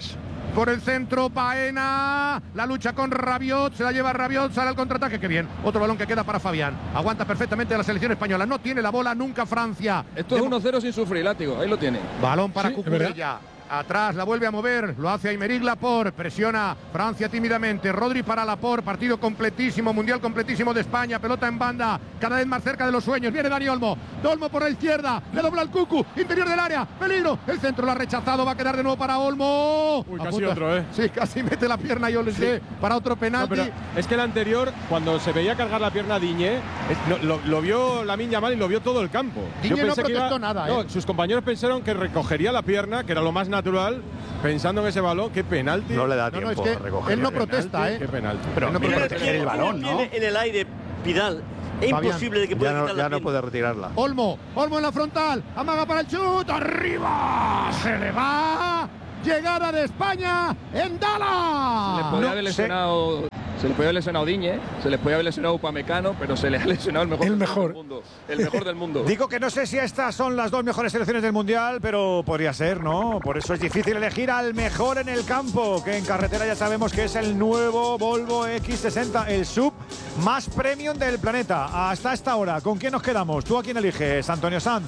por el centro, Baena, la lucha con Rabiot, se la lleva Rabiot, sale al contraataque, qué bien, otro balón que queda para Fabián, aguanta perfectamente la selección española, no tiene la bola nunca Francia. Esto es uno cero sin sufrir, látigo, ahí lo tiene. Balón para Sí, Cucurella. Atrás la vuelve a mover, lo hace Aymeric Laporte, presiona Francia tímidamente, Rodri para Laporte, partido completísimo, mundial completísimo de España, pelota en banda, cada vez más cerca de los sueños, viene Dani Olmo, Olmo por la izquierda, le dobla el Cucu, interior del área, peligro, el centro lo ha rechazado, va a quedar de nuevo para Olmo. Uy, A casi punto- otro, ¿eh? Sí, casi mete la pierna y Olise Sí. para otro penalti. No, pero es que el anterior, cuando se veía cargar la pierna a Diñé, es- no, lo, lo vio Lamine Yamal y lo vio todo el campo. Diñé Yo no pensé que protestó iba- nada, no, ¿eh? sus compañeros pensaron que recogería la pierna, que era lo más natural, pensando en ese balón. Qué penalti. No le da No, no, tiempo es que a recoger. él no Qué penalti. protesta, ¿eh? Qué penalti. Pero Él no mira, protesta. proteger el balón, ¿no? Tiene en el aire Vidal. Es Fabián. imposible de que Ya pueda no, quitar la ya no pierna. puede retirarla. Olmo, Olmo en la frontal, amaga para el chut, arriba, se le va, llegada de España en Se les Dallas. podía No haber sé. lesionado, se les podía haber lesionado Diñe, se les podía haber lesionado Upamecano, pero se les ha lesionado el mejor, El del mejor. mundo. El mejor del mundo. Digo que no sé si estas son las dos mejores selecciones del Mundial, pero podría ser, ¿no? Por eso es difícil elegir al mejor en el campo, que en carretera ya sabemos que es el nuevo Volvo equis sesenta, el sub más premium del planeta. Hasta esta hora, ¿con quién nos quedamos? ¿Tú a quién eliges, Antonio Sanz?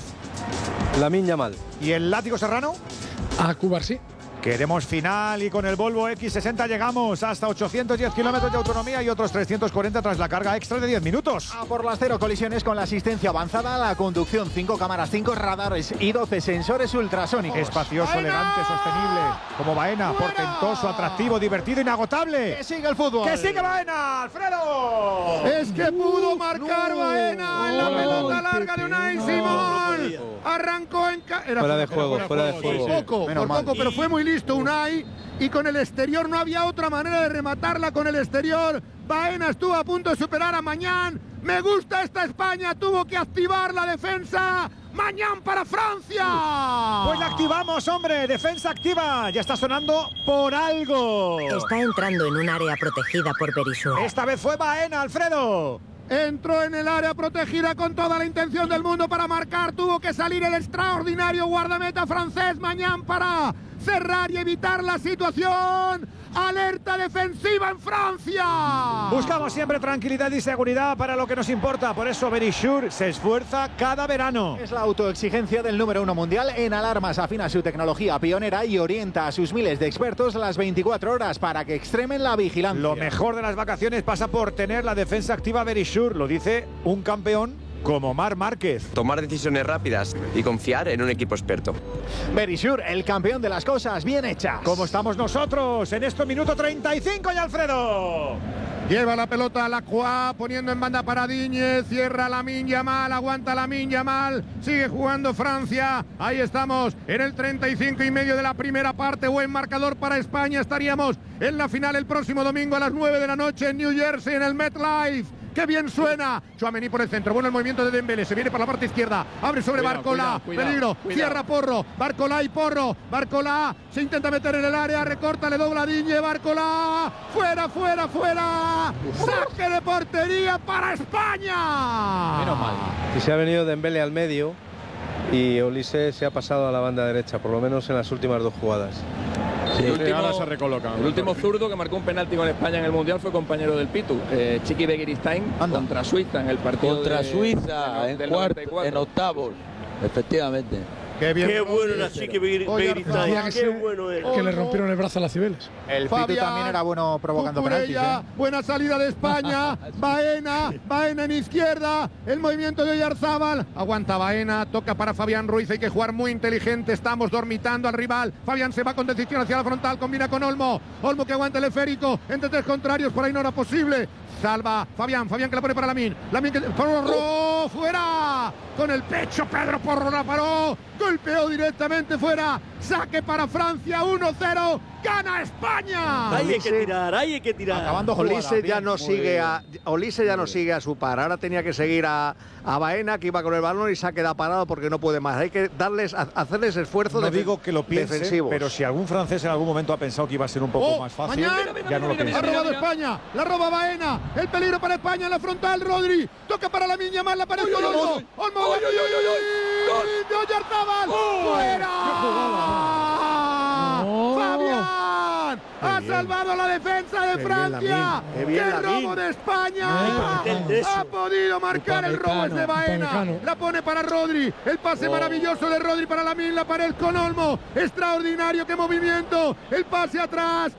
Lamine Yamal. ¿Y el látigo serrano? A Cuba sí. Queremos final y con el Volvo equis sesenta llegamos hasta ochocientos diez kilómetros de autonomía y otros trescientos cuarenta tras la carga extra de diez minutos. A por las cero colisiones con la asistencia avanzada, la conducción, cinco cámaras, cinco radares y doce sensores ultrasónicos. Espacioso, ¡Baena! elegante, sostenible. Como Baena, ¡Fuera! portentoso, atractivo, divertido, inagotable. Que siga el fútbol. ¡Que sigue Baena, Alfredo! Es que pudo marcar Baena en la no, pelota qué larga de Unai Simón. Arrancó en ca- era Fuera de fuera, juego, fuera, fuera de Por juego. poco, Menos por mal. poco, pero fue muy listo Unai. Y con el exterior no había otra manera de rematarla con el exterior. Baena estuvo a punto de superar a Mañán. Me gusta esta España, tuvo que activar la defensa. Mañán para Francia. Pues la activamos, hombre. Defensa activa. Ya está sonando por algo. Está entrando en un área protegida por Berisur. Esta vez fue Baena, Alfredo. Entró en el área protegida con toda la intención del mundo para marcar. Tuvo que salir el extraordinario guardameta francés Mañán para cerrar y evitar la situación. Alerta defensiva en Francia. Buscamos siempre tranquilidad y seguridad para lo que nos importa. Por eso Berisur se esfuerza cada verano. Es la autoexigencia del número uno mundial en alarmas. Afina su tecnología pionera y orienta a sus miles de expertos las veinticuatro horas para que extremen la vigilancia. Lo mejor de las vacaciones pasa por tener la defensa activa Berisur. Lo dice un campeón como Marc Márquez. Tomar decisiones rápidas y confiar en un equipo experto. Berisur, el campeón de las cosas bien hechas. ¿Cómo estamos nosotros en este minuto treinta y cinco y Alfredo? Lleva la pelota a la Croix, poniendo en banda para Diñez, cierra Lamine Yamal, aguanta Lamine Yamal, sigue jugando Francia, ahí estamos en el treinta y cinco y medio de la primera parte, buen marcador para España, estaríamos en la final el próximo domingo a las nueve de la noche en New Jersey en el MetLife. ¡Qué bien suena! Tchouaméni por el centro. Bueno el movimiento de Dembélé. Se viene por la parte izquierda. Abre sobre Cuidado, Barcola. cuidado, cuidado, Peligro. cuidado. Cierra Porro. Barcola y Porro. Barcola se intenta meter en el área. Recorta, le dobla a Diñe. Barcola. Fuera, fuera, fuera. Saque de portería para España. Menos mal. Y se ha venido Dembélé al medio y Olise se ha pasado a la banda derecha, por lo menos en las últimas dos jugadas. Sí, el Sí, último, ahora se recolocan. el último zurdo que marcó un penalti con España en el Mundial fue compañero del Pitu, eh, Chiqui Begiristain, contra Suiza en el partido Contra de- Suiza, del- en, del cuarto, noventa y cuatro. en octavos, efectivamente. Qué bien. Qué bueno era Chiqui Begiristain. Tenía que Qué ser bueno era. que le rompieron el brazo a las Cibeles. El Pitu Fabián, también era bueno provocando penaltis. Cucurella, ¿eh? buena salida de España, Baena, Baena en izquierda, el movimiento de Oyarzábal, aguanta Baena, toca para Fabián Ruiz, hay que jugar muy inteligente, estamos dormitando al rival, Fabián se va con decisión hacia la frontal, combina con Olmo, Olmo que aguanta el esférico, entre tres contrarios, por ahí no era posible, salva Fabián, Fabián que la pone para Lamine, Lamine que... Porro, fuera, con el pecho Pedro Porro la paró, golpeó directamente fuera, saque para Francia, uno cero, gana España. Ahí hay que tirar, ahí hay que tirar. Acabando jugada, Olise ya bien, no muy sigue bien. a Olise ya no sigue a su par. Ahora tenía que seguir a, a Baena, que iba con el balón y se ha quedado parado porque no puede más. Hay que darles a- hacerles esfuerzo No defen- digo que lo piense, defensivos. pero si algún francés en algún momento ha pensado que iba a ser un poco Oh, más fácil, Mañán, ya no lo ha piensa. robado España, la roba Baena, el peligro para España en la frontal, Rodri, toca para la Lamine Yamal, la pared con Olmo, Olmo, de Oyarzábal, fuera, Fabián, ha salvado la defensa de Francia. ¡Qué, ¡Qué robo de España! Ha podido marcar el robo es de Baena. La pone para Rodri. El pase oh. maravilloso de Rodri para Lamine. La pared con Olmo. Extraordinario, qué movimiento. El pase atrás.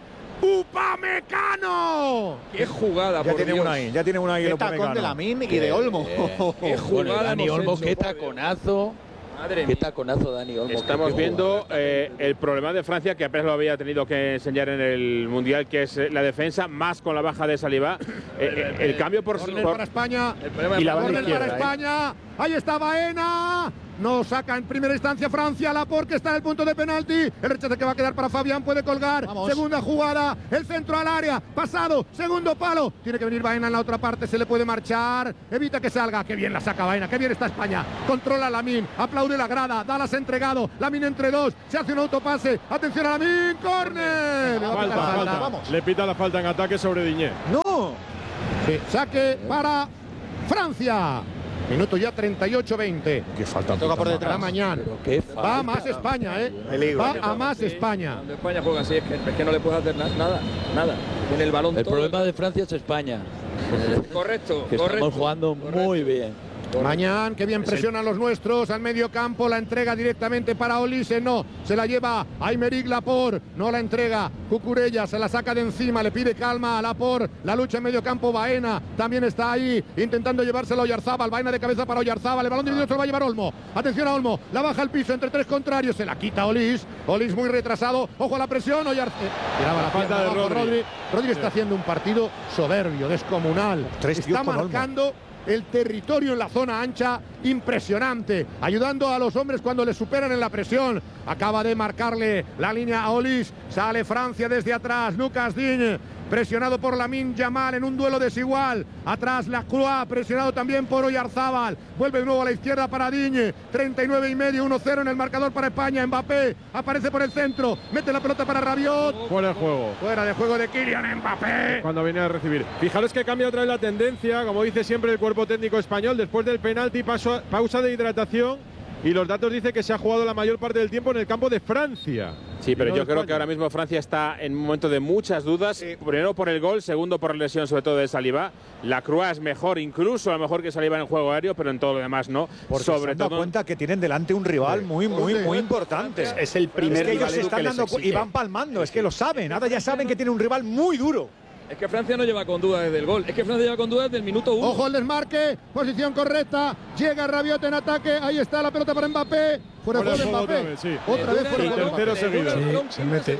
¡Upamecano! ¡Qué jugada! Ya por tiene Dios. una ahí, ya tiene una ahí. ¡Qué tacón de Lamine y de Olmo! Eh, ¡Qué jugada! Bueno, Dani Olmo, hecho, qué taconazo. Madre qué mía. taconazo, Dani Olmo. Estamos viendo eh, el problema de Francia, que apenas lo había tenido que enseñar en el Mundial, que es la defensa, más con la baja de Saliba. Eh, el, el cambio por... Corner por para España. y la banda Corner izquierda, para ¿eh? España. Ahí está Baena. No saca en primera instancia Francia. Laporte, que está en el punto de penalti. El rechace que va a quedar para Fabián. Puede colgar. Vamos. Segunda jugada. El centro al área. Pasado. Segundo palo. Tiene que venir Baena en la otra parte. Se le puede marchar. Evita que salga. Qué bien la saca Baena. Qué bien está España. Controla Lamine. Aplaude la grada. Dalas entregado. Lamine entre dos. Se hace un autopase. Atención a Lamine. ¡Córner! Falta, falta. falta. Vamos. Le pita la falta en ataque sobre Diñé. ¡No! Sí. Saque para Francia. Minuto ya treinta y ocho veinte. Qué falta. Toca por detrás. Va mañana. Va a más España, ¿eh? Peligro. Va a más Sí, España. Cuando España juega así es que, es que no le puede hacer na nada. Nada. Tiene el balón El todo. problema de Francia es España. Correcto, que correcto. Estamos jugando correcto. muy bien. Mañana, que bien presionan los nuestros al medio campo, la entrega directamente para Olise, no, se la lleva Aymeric Laporte, no la entrega Cucurella, se la saca de encima, le pide calma a Laporte, la lucha en medio campo, Baena también está ahí, intentando llevárselo a Oyarzábal, Baena de cabeza para Oyarzábal, el balón dividido se lo va a llevar Olmo, atención a Olmo, la baja al piso entre tres contrarios, se la quita Olis, Olis muy retrasado, ojo a la presión, Oyarzábal, tiraba la falta de Rodri. Rodri, Rodri está haciendo un partido soberbio, descomunal, Tres está marcando el territorio en la zona ancha, impresionante, ayudando a los hombres cuando le superan en la presión. Acaba de marcarle la línea a Olis, sale Francia desde atrás, Lucas Digne, presionado por Lamine Yamal en un duelo desigual. Atrás Lacroix, presionado también por Oyarzábal. Vuelve de nuevo a la izquierda para Digne. treinta y nueve y medio, uno cero en el marcador para España. Mbappé aparece por el centro, mete la pelota para Rabiot. Fuera de juego. Fuera de juego de Kylian Mbappé. Cuando viene a recibir. Fijaros que cambia otra vez la tendencia, como dice siempre el cuerpo técnico español, después del penalti, paso, pausa de hidratación. Y los datos dicen que se ha jugado la mayor parte del tiempo en el campo de Francia. Sí, pero no yo de creo España. que ahora mismo Francia está en un momento de muchas dudas. Sí. Primero por el gol, segundo por la lesión, sobre todo de Saliba. Lacroix es mejor, incluso a lo mejor que Saliba en el juego aéreo, pero en todo lo demás no. Porque sobre se han dado todo cuenta que tienen delante un rival muy, muy, muy importante. Es, es el primer es que ellos rival se están que les dando exige. y van palmando, es que lo saben. Ahora ya saben que tiene un rival muy duro. Es que Francia no lleva con duda desde el gol. Es que Francia lleva con duda desde el minuto uno. Ojo el desmarque, posición correcta. Llega Rabiot en ataque. Ahí está la pelota para Mbappé. Fuera de juego de Mbappé. Otra vez, sí. Otra vez fuera de juego. Tercero seguido. Sí, se mete.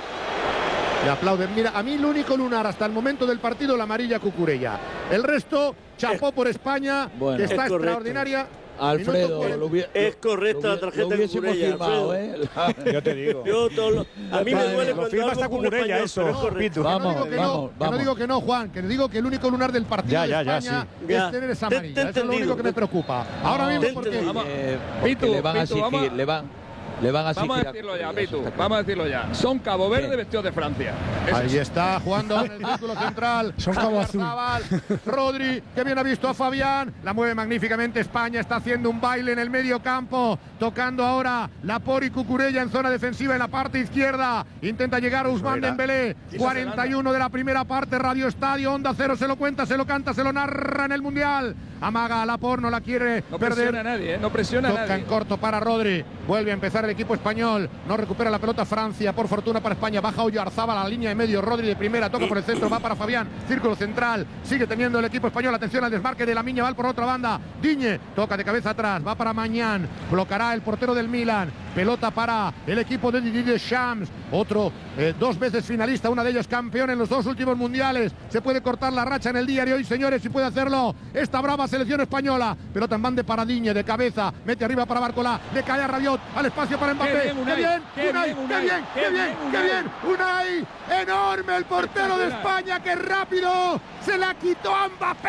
Le aplauden. Mira, a mí el único lunar hasta el momento del partido, la amarilla Cucurella. El resto, chapó por España, Bueno, que está es correcto. extraordinaria. Alfredo, lo hubiera- Es correcta lo la tarjeta lo de hubiésemos Cucurella, firmado, Alfredo. ¿eh? Yo te digo. Yo todo lo- a mí me duele Lo cuando firma algo hasta con un Cucurella, español, eso. pero es correcto. Pitu. Que no Vamos, digo que no, vamos, que no vamos. digo que no, Juan, que digo que el único lunar del partido Ya, de ya, ya, España sí. es Ya. tener esa Te- amarilla. te he Eso es lo único entendido. que me preocupa. Ahora Te mismo he porque entendido. Eh, porque Pitu, le van a Pitu, exigir, vamos- le van, le van a exigir. Vamos a a decirlo ya, Cucurella, Pitu. eso está Vamos a decirlo ya. Son Cabo Verde Sí. vestidos de Francia. Eso ahí es. está jugando en el círculo central. Son Cabo Azul. Oyarzábal, Rodri, que bien ha visto a Fabián. La mueve magníficamente España. Está haciendo un baile en el medio campo. Tocando ahora Laporte y Cucurella en zona defensiva en la parte izquierda. Intenta llegar Ousmane Dembélé. cuarenta y uno de la primera parte. Radio Estadio, Onda Cero. Se lo cuenta, se lo canta, se lo narra en el Mundial. Amaga a Laporte, no la quiere No perder. presiona a nadie, ¿eh? No presiona a Toca nadie. en corto para Rodri. Vuelve a empezar el equipo español. No recupera la pelota Francia. Por fortuna para España. Baja Oyarzábal a la línea de medio. Rodri de primera. Toca por el centro. Va para Fabián. Círculo central. Sigue teniendo el equipo español. Atención al desmarque de Lamine Yamal por otra banda. Digne. Toca de cabeza atrás. Va para Mañán. Blocará el portero del Milan. Pelota para el equipo de Didier Deschamps. Otro eh, dos veces finalista. Una de ellas campeón en los dos últimos mundiales. Se puede cortar la racha en el día de hoy, señores. Si puede hacerlo esta brava selección española. Pelota en bande para Digne de cabeza. Mete arriba para Barcola. Le cae a Rabiot. Al espacio para Mbappé. Qué bien, ¡Qué Unai. bien! Qué ¡Unai! bien, ¡Qué Unai. bien! ¡Qué Qué bien! bien, ¡Qué Unai. bien! ¡Unai! ¡Enorme el portero de España! ¡Qué rápido! ¡Se la quitó a Mbappé!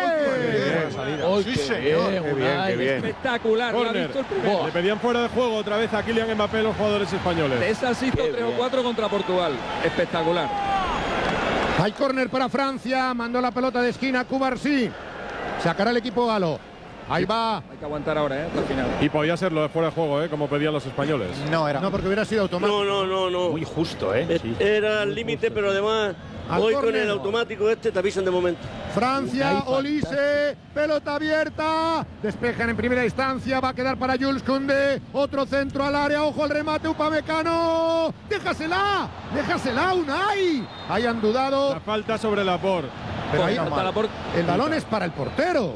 Uy, qué bien, Qué bien, Unai. qué bien. Espectacular. Lo ha Corner. visto el primero. Le pedían fuera de juego otra vez a Kylian Mbappé los jugadores españoles. Esa sí hizo Qué tres o bien. cuatro contra Portugal. Espectacular. Hay córner para Francia. Mandó la pelota de esquina Cubarsí. Sacará el equipo galo. Ahí va. Hay que aguantar ahora, ¿eh? Hasta el final. Y podía serlo de fuera de juego, ¿eh? Como pedían los españoles. No era. No, porque hubiera sido automático. No, no, no, no. Muy justo, ¿eh? Sí. Era el límite, pero además, Al hoy córner. con el automático este te avisan de momento. Francia, Olise, pelota abierta, despejan en primera instancia, va a quedar para Jules Koundé, otro centro al área, ojo al remate, Upamecano, déjasela, déjasela, Unai, hayan dudado. La falta sobre Laporte. Pero ahí, Falta Laporte. el balón es para el portero.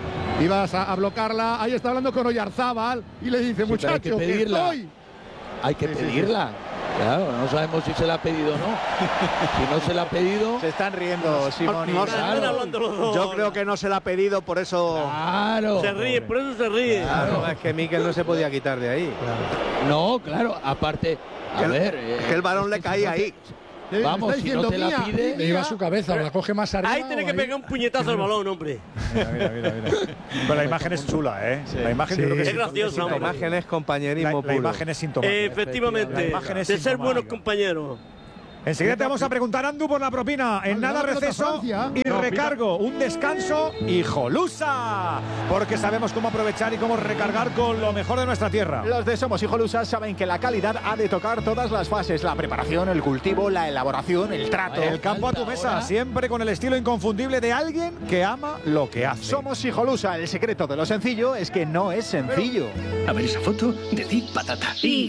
Ibas a, a bloquearla, ahí está hablando con Oyarzábal y le dice, Sí, pero hay muchacho, que que pedirla. estoy. Hay que Sí, sí, sí. pedirla. Claro, no sabemos si se la ha pedido o no. Si no se la ha pedido. Se están riendo, Simón. y- No, Están hablando los dos. Yo creo que no se la ha pedido, por eso. Claro. Se ríen, por eso se ríen. Claro, es que Mikel no se podía quitar de ahí. No, claro, aparte. A Que el- ver. es que el balón le caía ahí. Le Vamos, está si no diciendo, te la mía, pide. Le iba a su cabeza, o la coge más arriba. Ahí tiene o que pegar un puñetazo al balón, hombre. Mira, mira, mira, mira. Pero la imagen es chula, ¿eh? La imagen yo creo que Es sí- graciosa, La hombre. imagen es La, compañerismo la puro. imagen es sintomática. Efectivamente, La imagen es de ser sintomática. buenos compañeros. Enseguida te vamos a preguntar, Andu, por la propina. En Vale, nada la pelota receso Francia. y No, recargo. Un descanso y Jolusa. Porque sabemos cómo aprovechar y cómo recargar con lo mejor de nuestra tierra. Los de Somos Hijolusa saben que la calidad ha de tocar todas las fases: la preparación, el cultivo, la elaboración, el trato. El campo a tu mesa, siempre con el estilo inconfundible de alguien que ama lo que hace. Somos Hijolusa. El secreto de lo sencillo es que no es sencillo. A ver esa foto, decir patata.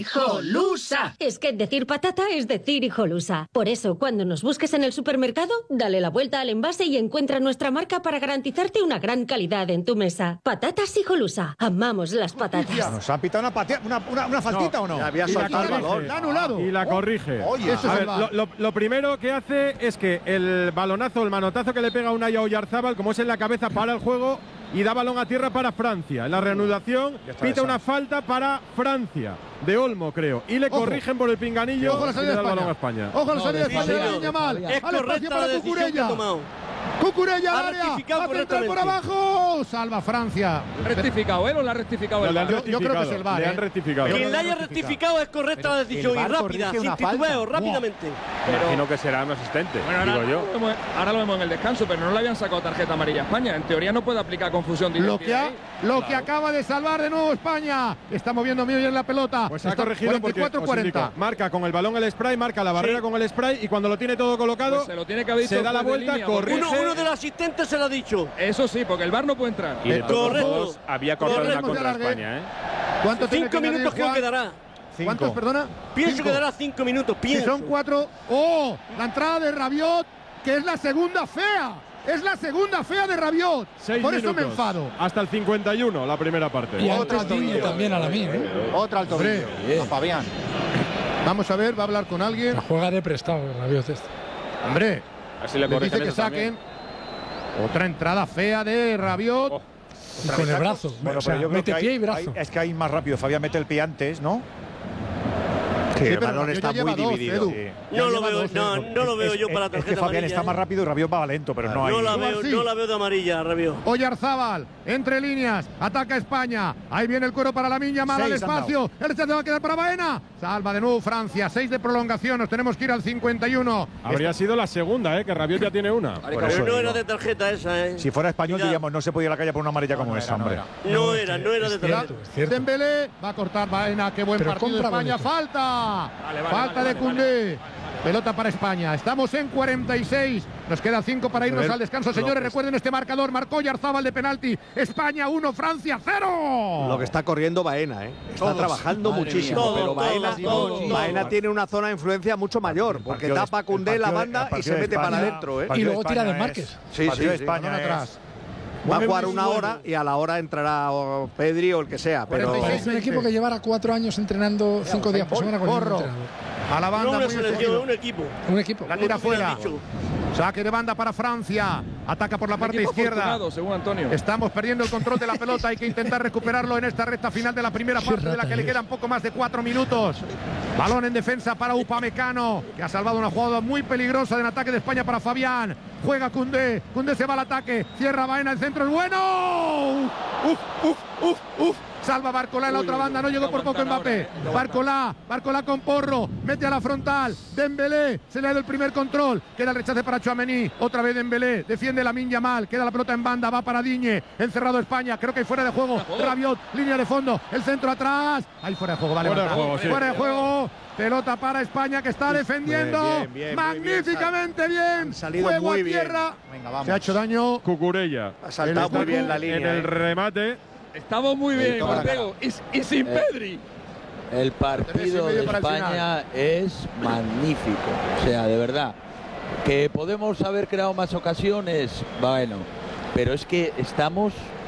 ¡Hijolusa! Es que decir patata es decir hijolusa. Por eso, cuando nos busques en el supermercado, dale la vuelta al envase y encuentra nuestra marca para garantizarte una gran calidad en tu mesa. Patatas Hijolusa. Amamos las patatas. ¿Nos han pitado una, patea- una, una, una faltita o no? Ya había Y la soltado el corrige. balón. La ha anulado. Y la Oh, corrige. oye, eso A es ver, el VAR. lo, lo- lo primero que hace es que el balonazo, el manotazo que le pega a Unai a Oyarzábal, como es en la cabeza, para el juego y da balón a tierra para Francia. En la reanudación Ya está pita esa. una falta para Francia, de Olmo, creo. Y le Ojo. corrigen por el pinganillo Ojo a la y salida le da de el balón a España. España. Ojo a la No, salida de de España, Fabián. niña mal. Es Al espacio correcta para la decisión que ha Cucurella. tomado. Cucurella Ha al área. rectificado Va a centrar por correctamente. abajo. Salva Francia. ¿Rectificado él o la ha rectificado No, el le han VAR? Yo- yo creo que es el VAR, le ¿eh? han rectificado. Yo Quien creo la que haya no rectificado es correcta la decisión el y VAR rápida, corrige sin una falta. titubeo, rápidamente. Imagino que será un asistente, Bueno, ahora, digo yo. lo vemos- ahora lo vemos en el descanso, pero no le habían sacado tarjeta amarilla a España. En teoría no puede aplicar confusión Lo divertida que, ha- ahí. lo que Claro. acaba de salvar de nuevo España. Está moviendo muy bien la pelota. Pues ha Está corregido porque cuarenta y cuatro os cuarenta. indico, marca con el balón el spray, marca la barrera con el spray y cuando lo tiene todo colocado Pues se lo tiene que haber se dicho da la desde vuelta, línea, corrige. Uno, uno de los asistentes se lo ha dicho. Eso sí, porque el VAR no puede entrar. Y de todos Correcto. modos, había cortado una Correcto. contra España, ¿eh? ¿Cuánto tiene Cinco que añadir, minutos creo Juan? que dará. ¿Cuántos, perdona? Pienso Cinco. que dará cinco minutos, Si pienso. son cuatro. ¡Oh! La entrada de Rabiot, que es la segunda fea. Es la segunda fea de Rabiot. Seis Por eso me minutos. enfado. Hasta el cincuenta y uno, la primera parte. Y Otra antes al Diño tobillo. también a la mía, ¿eh? Otra al tobillo. A Fabián. Vamos a ver, va a hablar con alguien. La juega de prestado, Rabiot este. Hombre, Así le le dice corrigen que eso también. saquen. Otra entrada fea de Rabiot. Oh. Y con el brazo. Bueno, o sea, pero yo creo mete que pie hay- y brazo. hay- es que hay más rápido. Fabián mete el pie antes, ¿no? Sí, el pero balón Rabiot está ya muy lleva dos, dividido. Edu. Sí. Ya No lo lleva veo, dos, no, Edu. no lo veo Es- yo es- para es que tarjeta Fabián amarilla. está más ¿eh? rápido y Rabiot va lento, pero no hay. No la veo, Así. no la veo de amarilla, Rabiot. Oyarzábal, entre líneas, ataca España. Ahí viene el cuero para la Miña, mal al Seis han espacio. El rechazo va a quedar para Baena. Salva de nuevo Francia. Seis de prolongación. Nos tenemos que ir al cincuenta y uno. Habría sido la segunda, ¿eh? Que Rabiot ya tiene una. Por Pero eso no digo. era de tarjeta esa, ¿eh? Si fuera español, Cuidado. diríamos, no se podía ir a la calle por una amarilla como no esa, era, no hombre. era. No es era, que no era es de cierto, tarjeta. es cierto. Dembélé va a cortar Baena. Qué buen Pero partido de compra España. bonito. Falta. Vale, vale, Falta vale, de vale, Koundé. Pelota para España. Estamos en cuarenta y seis. Nos queda cinco para irnos ver, al descanso. Señores, recuerden este marcador. Marcó Oyarzábal de penalti. España uno, Francia cero. Lo que está corriendo Baena, ¿eh? Está Todos. trabajando Madre muchísimo. mía. pero Todo, Baena, todo, todo, Baena todo. tiene una zona de influencia mucho mayor, porque partido de- tapa a el Koundé en la partido de- banda el y partido se de mete para España- adentro, ¿eh? el partido Y luego de tira de España Márquez. es- Sí, el partido sí, de sí. España Balón es- atrás. Va a Muy jugar bien, una muy hora bueno. y a la hora entrará o Pedri o el que sea. Pero cuarenta y seis. Es un equipo que llevara cuatro años entrenando cinco días por semana con el mismo Corro. entrenador. A la No banda una muy selección, efectivo. un equipo. Un equipo. La tira Como tú bien fuera. has dicho. Saque de banda para Francia. Ataca por la Un parte equipo izquierda. afortunado, según Antonio. Estamos perdiendo el control de la pelota. Hay que intentar recuperarlo en esta recta final de la primera Qué parte de la rata que le eres. quedan poco más de cuatro minutos. Balón en defensa para Upamecano, que ha salvado una jugada muy peligrosa en ataque de España para Fabián. Juega Koundé, Koundé se va al ataque, cierra Baena, el centro es bueno. Uf, uf, uf, uf. Salva Barcolá en la otra banda, no llegó por poco Mbappé. Barcolá, Barcolá con Porro, mete a la frontal. Dembélé, se le ha dado el primer control. Queda el rechace para Tchouaméni, otra vez Dembélé, defiende Lamine Yamal, queda la pelota en banda, va para Digne, encerrado España, creo que hay fuera de juego. Rabiot, línea de fondo, el centro atrás. Ahí fuera de juego, vale. Fuera de juego, sí. Fuera de juego. Pelota para España que está defendiendo bien, bien, bien, magníficamente bien. Salido Juego muy a tierra. Venga, vamos. Se ha hecho daño. Cucurella. Ha saltado muy bien la línea. En el eh. remate. Estamos muy bien, Mateo. Y, y sin Eh, Pedri. El partido de España es magnífico. O sea, de verdad. Que podemos haber creado más ocasiones, bueno. Pero es que estamos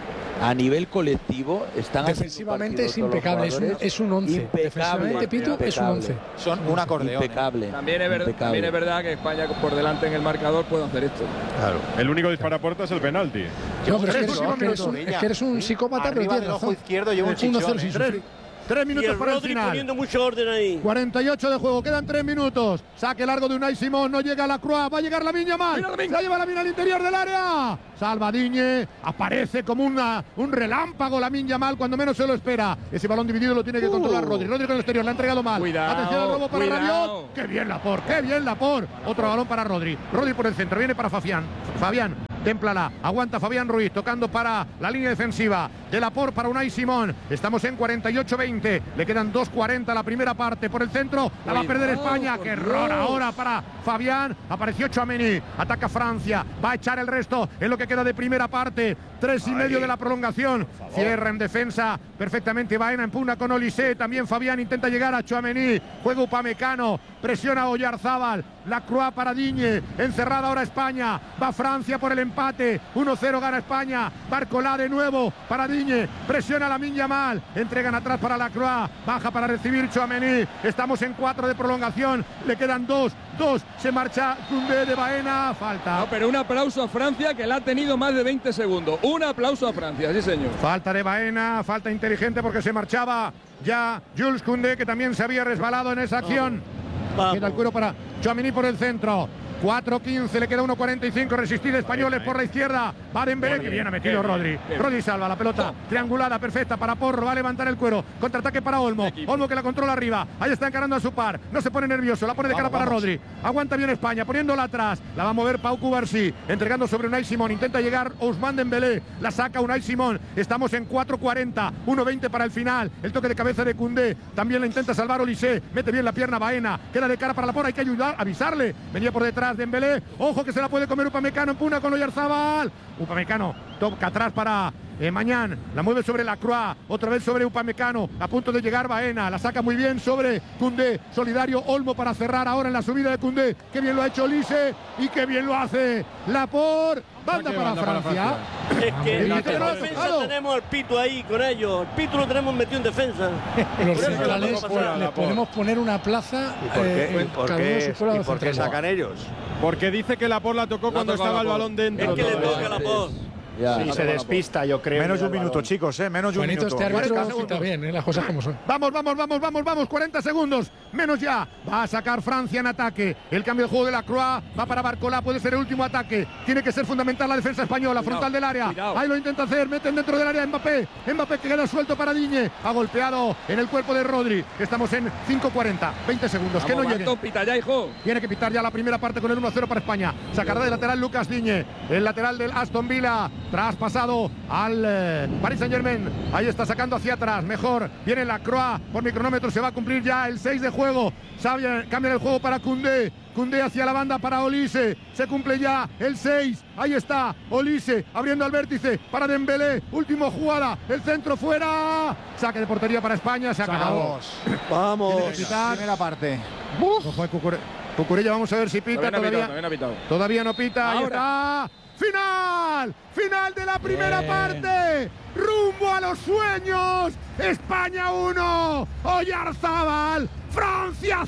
a nivel colectivo. Están defensivamente es todos los impecable, es un, jugadores. es un once. Impecable, Defensivamente, Pitu, impecable. es un once. Son un acordeón. Impecable. También es, verdad, impecable. también es verdad que España por delante en el marcador puede hacer esto. Claro. El único disparapuerta es el penalti. No, pero es que, Tres eres, es que eres un, es que eres un psicópata, pero Arriba tienes del ojo razón. izquierdo lleva un uno cero chichón, sin ¿eh? sufrir. Tres Y minutos el para el Rodri final. poniendo mucho orden ahí. cuarenta y ocho de juego, quedan tres minutos. Saque largo de Unai Simón, no llega a la Croix, va a llegar Lamine Yamal. Se lleva Lamine al interior del área. Salva Digne, aparece como una, un relámpago Lamine Yamal cuando menos se lo espera. Ese balón dividido lo tiene que controlar Uh. Rodri. Rodri con el exterior, le ha entregado mal. Cuidado, Atención al robo para cuidado. Rabiot. Qué bien Laporte, qué bien Laporte. Otro balón para Rodri. Rodri por el centro, viene para Fabián. Fabián. Témplala, aguanta Fabián Ruiz, tocando para la línea defensiva de Laporte para Unai Simón. Estamos en cuarenta y ocho veinte, le quedan dos cuarenta la primera parte por el centro, la va a perder España. Qué error ahora para Fabián, apareció Tchouaméni, ataca Francia, va a echar el resto en lo que queda de primera parte, tres y medio de la prolongación, cierra en defensa perfectamente Baena, empuna con Olise, también Fabián intenta llegar a Tchouaméni, juega Upamecano, presiona a Oyarzábal, la Croix para Digne, encerrada ahora España, va Francia por el empate, uno cero gana España, Barcolá de nuevo para Digne, presiona a Lamine Yamal, entregan atrás para la Croix, baja para recibir Tchouaméni, estamos en cuatro de prolongación, le quedan dos, dos, se marcha Koundé de Baena, falta. No, pero un aplauso a Francia que la ha tenido más de veinte segundos. Un aplauso a Francia, sí señor. Falta de Baena, falta inteligente porque se marchaba ya Jules Koundé, que también se había resbalado en esa acción. Vamos. Queda el cuero para Tchouaméni por el centro. cuatro quince, le queda uno cuarenta y cinco, resistir españoles por la izquierda. Va Dembélé, que bien ha metido Rodri. Rodri salva la pelota, triangulada, perfecta para Porro, va a levantar el cuero. Contraataque para Olmo, Olmo que la controla arriba. Ahí está encarando a su par, no se pone nervioso, la pone de cara para Rodri. Aguanta bien España, poniéndola atrás. La va a mover Pau Cubarsí, entregando sobre Unai Simón. Intenta llegar Ousmane Dembélé, la saca Unai Simón. Estamos en cuatro cuarenta, uno veinte para el final. El toque de cabeza de Koundé, también la intenta salvar Olise. Mete bien la pierna Baena, queda de cara para la porra, hay que ayudar, avisarle. Venía por detrás Dembélé, ojo que se la puede comer Upamecano, empuna con Oyarzábal. Upamecano toca atrás para eh, Mañán, la mueve sobre la Croix, otra vez sobre Upamecano, a punto de llegar Baena, la saca muy bien sobre Koundé, solidario Olmo para cerrar ahora en la subida de Koundé, qué bien lo ha hecho Olise y qué bien lo hace Laporte. Banda para banda para Francia. Es que en El la Inter no ha defensa tocado. tenemos al Pito ahí con ellos. El Pito lo tenemos metido en defensa. Los Por eso centrales no puedo pasar. les podemos poner una plaza. ¿Y por qué, eh, ¿Y por cada uno qué, su fuera ¿y de por qué central. sacan ellos? Porque dice que Laporte la tocó cuando tocó estaba el Laporte. balón dentro. Es que le todavía. toca la voz. Ya. Sí, se despista, yo creo. Menos de un ya el minuto, balón. chicos, ¿eh? Menos de un Juanito, minuto. este árbitro cuarenta pita bien, ¿eh? Las cosas como son. Vamos, vamos, vamos, vamos, vamos, cuarenta segundos, menos ya, va a sacar Francia en ataque, el cambio de juego de la Croix, va para Barcolá, puede ser el último ataque, tiene que ser fundamental la defensa española, Cuidado, frontal del área, cuidado. ahí lo intenta hacer, meten dentro del área Mbappé, Mbappé que queda suelto para Digne, ha golpeado en el cuerpo de Rodri, estamos en cinco cuarenta, veinte segundos, que no Vamos, lleguen. Barton, pita ya, hijo. Tiene que pitar ya la primera parte con el uno a cero para España. Sacará de lateral Lucas Digne. El lateral del Aston Villa. Traspasado al eh, Paris Saint Germain. Ahí está sacando hacia atrás. Mejor. Viene la Croix. Por mi cronómetro se va a cumplir ya el seis de juego. Sabe, cambia el juego para Koundé. Koundé hacia la banda para Olise. Se cumple ya el seis. Ahí está Olise abriendo al vértice para Dembélé. Última jugada. El centro fuera. Saque de portería para España. Se acabó. Vamos. Tiene que pitar. Primera parte. No fue Cucure- Cucurella, vamos a ver si pita Todavía no ha todavía. pitado, todavía no ha pitado. Todavía no pita, ahí Ahora. está. ¡Final! ¡Final de la primera parte! ¡Rumbo a los sueños! ¡España uno! ¡Oyarzábal! ¡Francia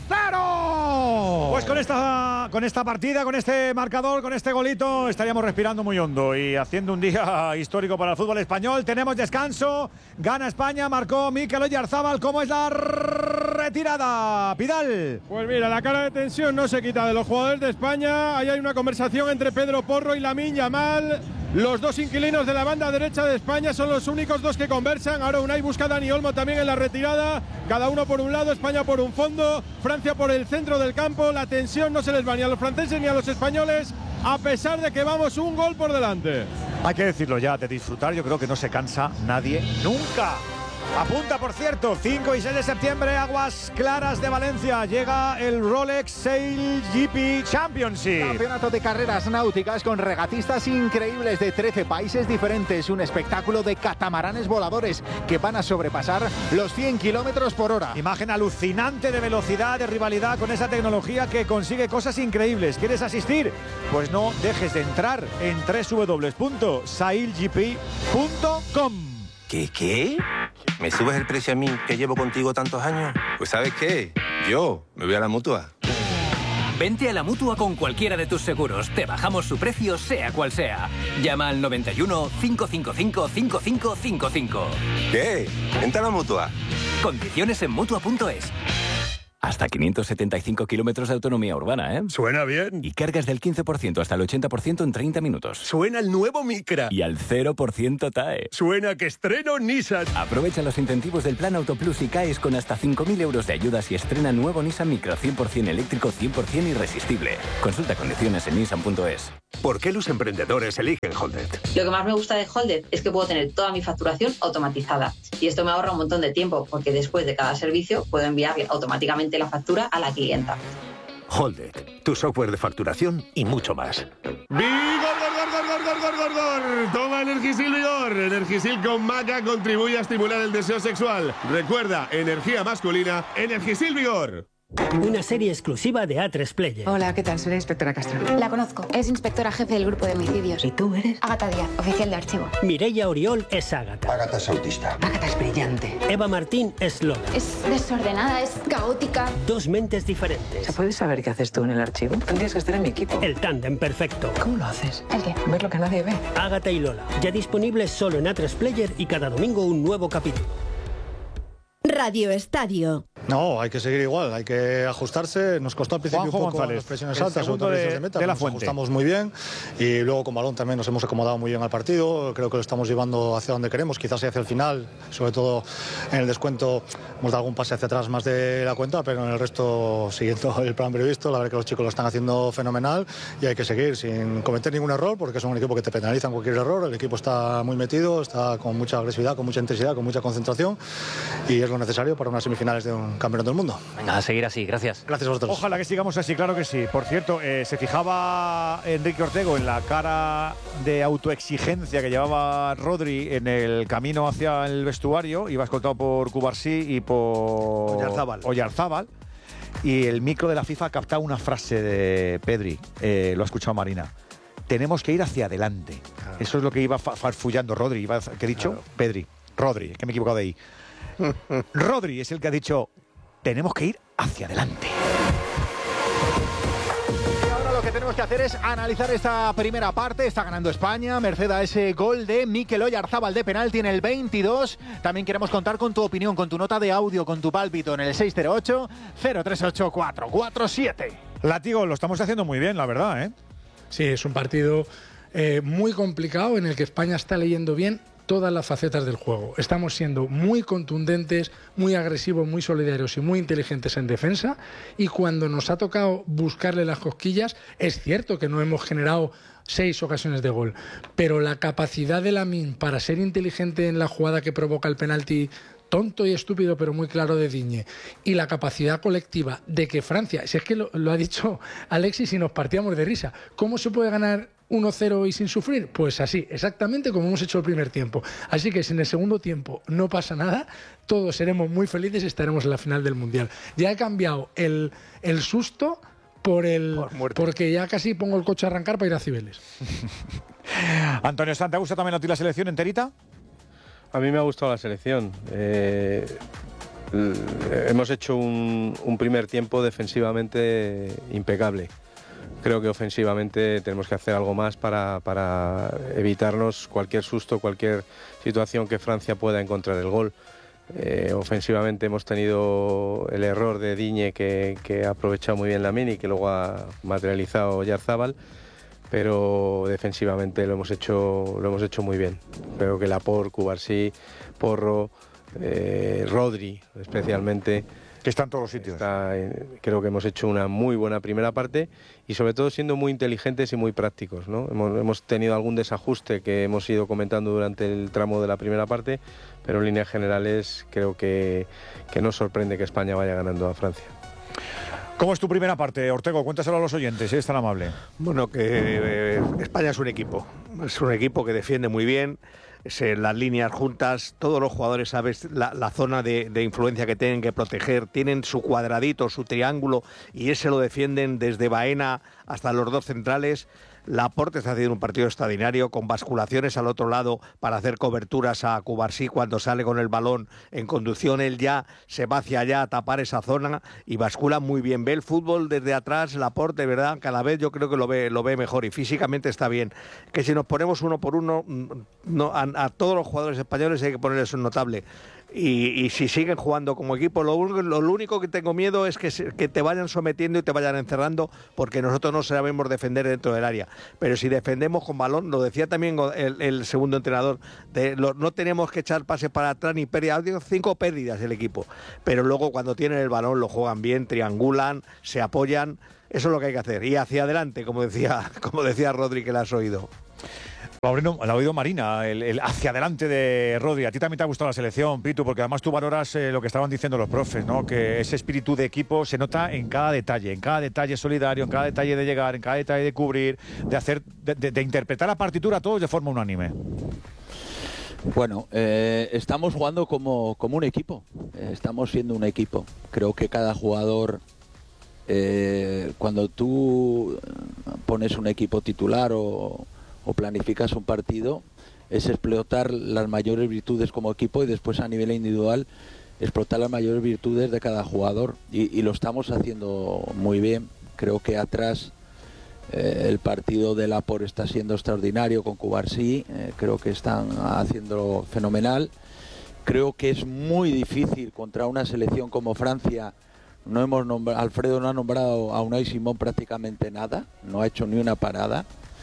cero! Pues con esta, con esta partida, con este marcador, con este golito, estaríamos respirando muy hondo y haciendo un día histórico para el fútbol español. Tenemos descanso, gana España, marcó Mikel Oyarzábal. ¿Cómo es la retirada, Vidal. Pues mira, la cara de tensión no se quita de los jugadores de España. Ahí hay una conversación entre Pedro Porro y Lamine Yamal. Los dos inquilinos de la banda derecha de España son los únicos dos que conversan. Ahora Unai busca a Dani Olmo también en la retirada. Cada uno por un lado, España por un fondo, Francia por el centro del campo. La tensión no se les va ni a los franceses ni a los españoles, a pesar de que vamos un gol por delante. Hay que decirlo ya, de disfrutar yo creo que no se cansa nadie nunca. Apunta, por cierto, cinco y seis de septiembre, Aguas Claras de Valencia. Llega el Rolex Sail G P Championship. Campeonato de carreras náuticas con regatistas increíbles de trece países diferentes. Un espectáculo de catamaranes voladores que van a sobrepasar los cien kilómetros por hora. Imagen alucinante de velocidad, de rivalidad con esa tecnología que consigue cosas increíbles. ¿Quieres asistir? Pues no dejes de entrar en doble u doble u doble u punto sail g p punto com. ¿Qué, qué? ¿Me subes el precio a mí, que llevo contigo tantos años? Pues ¿sabes qué? Yo me voy a la Mutua. Vente a la Mutua con cualquiera de tus seguros. Te bajamos su precio, sea cual sea. Llama al noventa y uno, cinco cinco cinco, cinco cinco cinco cinco. ¿Qué? Vente a la Mutua. Condiciones en Mutua punto es. Hasta quinientos setenta y cinco kilómetros de autonomía urbana, ¿eh? Suena bien. Y cargas del quince por ciento hasta el ochenta por ciento en treinta minutos. Suena el nuevo Micra. Y al cero por ciento T A E. Suena que estreno Nissan. Aprovecha los incentivos del Plan Auto Plus y caes con hasta cinco mil euros de ayudas y estrena nuevo Nissan Micra cien por ciento eléctrico, cien por ciento irresistible. Consulta condiciones en nissan punto es. ¿Por qué los emprendedores eligen Holded? Lo que más me gusta de Holded es que puedo tener toda mi facturación automatizada. Y esto me ahorra un montón de tiempo, porque después de cada servicio puedo enviarle automáticamente la factura a la clienta. Holded, tu software de facturación y mucho más. ¡Vigor, gor, gor, gor, gor, gor, gor, gor! Toma Energisil Vigor. Energisil con maca contribuye a estimular el deseo sexual. Recuerda, energía masculina, Energisil Vigor. Una serie exclusiva de A tres Player. Hola, ¿qué tal? Soy la inspectora Castro. La conozco. Es inspectora jefe del grupo de homicidios. ¿Y tú eres? Ágata Díaz, oficial de archivo. Mireia Oriol es Ágata. Ágata es autista. Ágata es brillante. Eva Martín es Lola. Es desordenada, es caótica. Dos mentes diferentes. ¿Se puede saber qué haces tú en el archivo? Tendrías que estar en mi equipo. El tándem perfecto. ¿Cómo lo haces? ¿El qué? Ver lo que nadie ve. Ágata y Lola. Ya disponibles solo en A tres Player y cada domingo un nuevo capítulo. Radio Estadio. No, hay que seguir igual, hay que ajustarse. Nos costó al principio Juanjo un poco González, las presiones el altas, segundo sobre todo de- desde meta, de la nos Fuente. ajustamos muy bien y luego con balón también nos hemos acomodado muy bien al partido. Creo que lo estamos llevando hacia donde queremos, quizás hacia el final, sobre todo en el descuento hemos dado algún pase hacia atrás más de la cuenta, pero en el resto siguiendo el plan previsto. La verdad que los chicos lo están haciendo fenomenal y hay que seguir sin cometer ningún error porque es un equipo que te penaliza en cualquier error. El equipo está muy metido, está con mucha agresividad, con mucha intensidad, con mucha concentración y es lo necesario para unas semifinales de un campeonato del mundo. Venga, a seguir así, gracias. Gracias a vosotros. Ojalá que sigamos así, claro que sí. Por cierto, eh, se fijaba Enrique Ortego en la cara de autoexigencia que llevaba Rodri en el camino hacia el vestuario. Iba escoltado por Cubarsí y por Oyarzábal. Oyarzábal. Y el micro de la FIFA ha captado una frase de Pedri, eh, lo ha escuchado Marina. Tenemos que ir hacia adelante. Claro. Eso es lo que iba fa- farfullando Rodri. Iba, ¿qué he dicho? Claro. Pedri. Rodri, que me he equivocado de ahí. Rodri es el que ha dicho, tenemos que ir hacia adelante. Y ahora lo que tenemos que hacer es analizar esta primera parte. Está ganando España, merced a ese gol de Mikel Oyarzábal de penalti en el veintidós. También queremos contar con tu opinión, con tu nota de audio, con tu pálpito en el seis cero ocho, cero tres ocho, cuatro cuatro siete. Látigo, lo estamos haciendo muy bien, la verdad, ¿eh? Sí, es un partido eh, muy complicado en el que España está leyendo bien todas las facetas del juego. Estamos siendo muy contundentes, muy agresivos, muy solidarios y muy inteligentes en defensa, y cuando nos ha tocado buscarle las cosquillas, es cierto que no hemos generado seis ocasiones de gol, pero la capacidad de Lamine para ser inteligente en la jugada que provoca el penalti tonto y estúpido pero muy claro de Digne, y la capacidad colectiva de que Francia, si es que lo, lo ha dicho Alexis y nos partíamos de risa, ¿cómo se puede ganar uno cero y sin sufrir? Pues así, exactamente como hemos hecho el primer tiempo. Así que si en el segundo tiempo no pasa nada, todos seremos muy felices y estaremos en la final del Mundial. Ya he cambiado el, el susto por el por porque ya casi pongo el coche a arrancar para ir a Cibeles. Antonio Sanz, ¿te gusta también a ti la selección enterita? A mí me ha gustado la selección. Eh, l- hemos hecho un, un primer tiempo defensivamente impecable. Creo que ofensivamente tenemos que hacer algo más para, para evitarnos cualquier susto, cualquier situación que Francia pueda encontrar el gol. Eh, ofensivamente hemos tenido el error de Digne que, que ha aprovechado muy bien Lamine y que luego ha materializado Oyarzábal, pero defensivamente lo hemos hecho, lo hemos hecho muy bien. Creo que Laporte, Cubarsí, Porro, eh, Rodri especialmente, que está en todos los sitios. Está, eh, creo que hemos hecho una muy buena primera parte y sobre todo siendo muy inteligentes y muy prácticos, ¿no? Hemos, hemos tenido algún desajuste que hemos ido comentando durante el tramo de la primera parte, pero en líneas generales creo que, que no sorprende que España vaya ganando a Francia. ¿Cómo es tu primera parte, Ortego? Cuéntaselo a los oyentes, si eres tan amable. Bueno, que eh, España es un equipo, es un equipo que defiende muy bien, es, eh, las líneas juntas, todos los jugadores sabes la, la zona de, de influencia que tienen que proteger, tienen su cuadradito, su triángulo, y ese lo defienden desde Baena hasta los dos centrales. Laporte está haciendo un partido extraordinario con basculaciones al otro lado para hacer coberturas a Cubarsí cuando sale con el balón en conducción. Él ya se va hacia allá a tapar esa zona y bascula muy bien. Ve el fútbol desde atrás, Laporte, ¿verdad? Cada vez yo creo que lo ve, lo ve mejor y físicamente está bien. Que si nos ponemos uno por uno, no, a, a todos los jugadores españoles hay que ponerles un notable. Y, y si siguen jugando como equipo, lo, lo, lo único que tengo miedo es que, se, que te vayan sometiendo y te vayan encerrando, porque nosotros no sabemos defender dentro del área. Pero si defendemos con balón, lo decía también el, el segundo entrenador, de, lo, no tenemos que echar pases para atrás ni pérdidas, cinco pérdidas el equipo. Pero luego cuando tienen el balón lo juegan bien, triangulan, se apoyan, eso es lo que hay que hacer. Y hacia adelante, como decía, como decía Rodri, que le has oído. Lo ha oído Marina, el, el hacia adelante de Rodri. A ti también te ha gustado la selección, Pitu, porque además tú valoras eh, lo que estaban diciendo los profes, ¿no? Que ese espíritu de equipo se nota en cada detalle, en cada detalle solidario, en cada detalle de llegar, en cada detalle de cubrir, de hacer, de, de, de interpretar la partitura todos de forma unánime. Bueno, eh, estamos jugando como, como un equipo, eh, estamos siendo un equipo. Creo que cada jugador, eh, cuando tú pones un equipo titular o... o planificas un partido, es explotar las mayores virtudes como equipo y después a nivel individual explotar las mayores virtudes de cada jugador y, y lo estamos haciendo muy bien. Creo que atrás eh, el partido de Laporte está siendo extraordinario con Cubarsí, eh, creo que están haciéndolo fenomenal. Creo que es muy difícil contra una selección como Francia. No hemos nombrado, Alfredo no ha nombrado a Unai Simón prácticamente nada, no ha hecho ni una parada.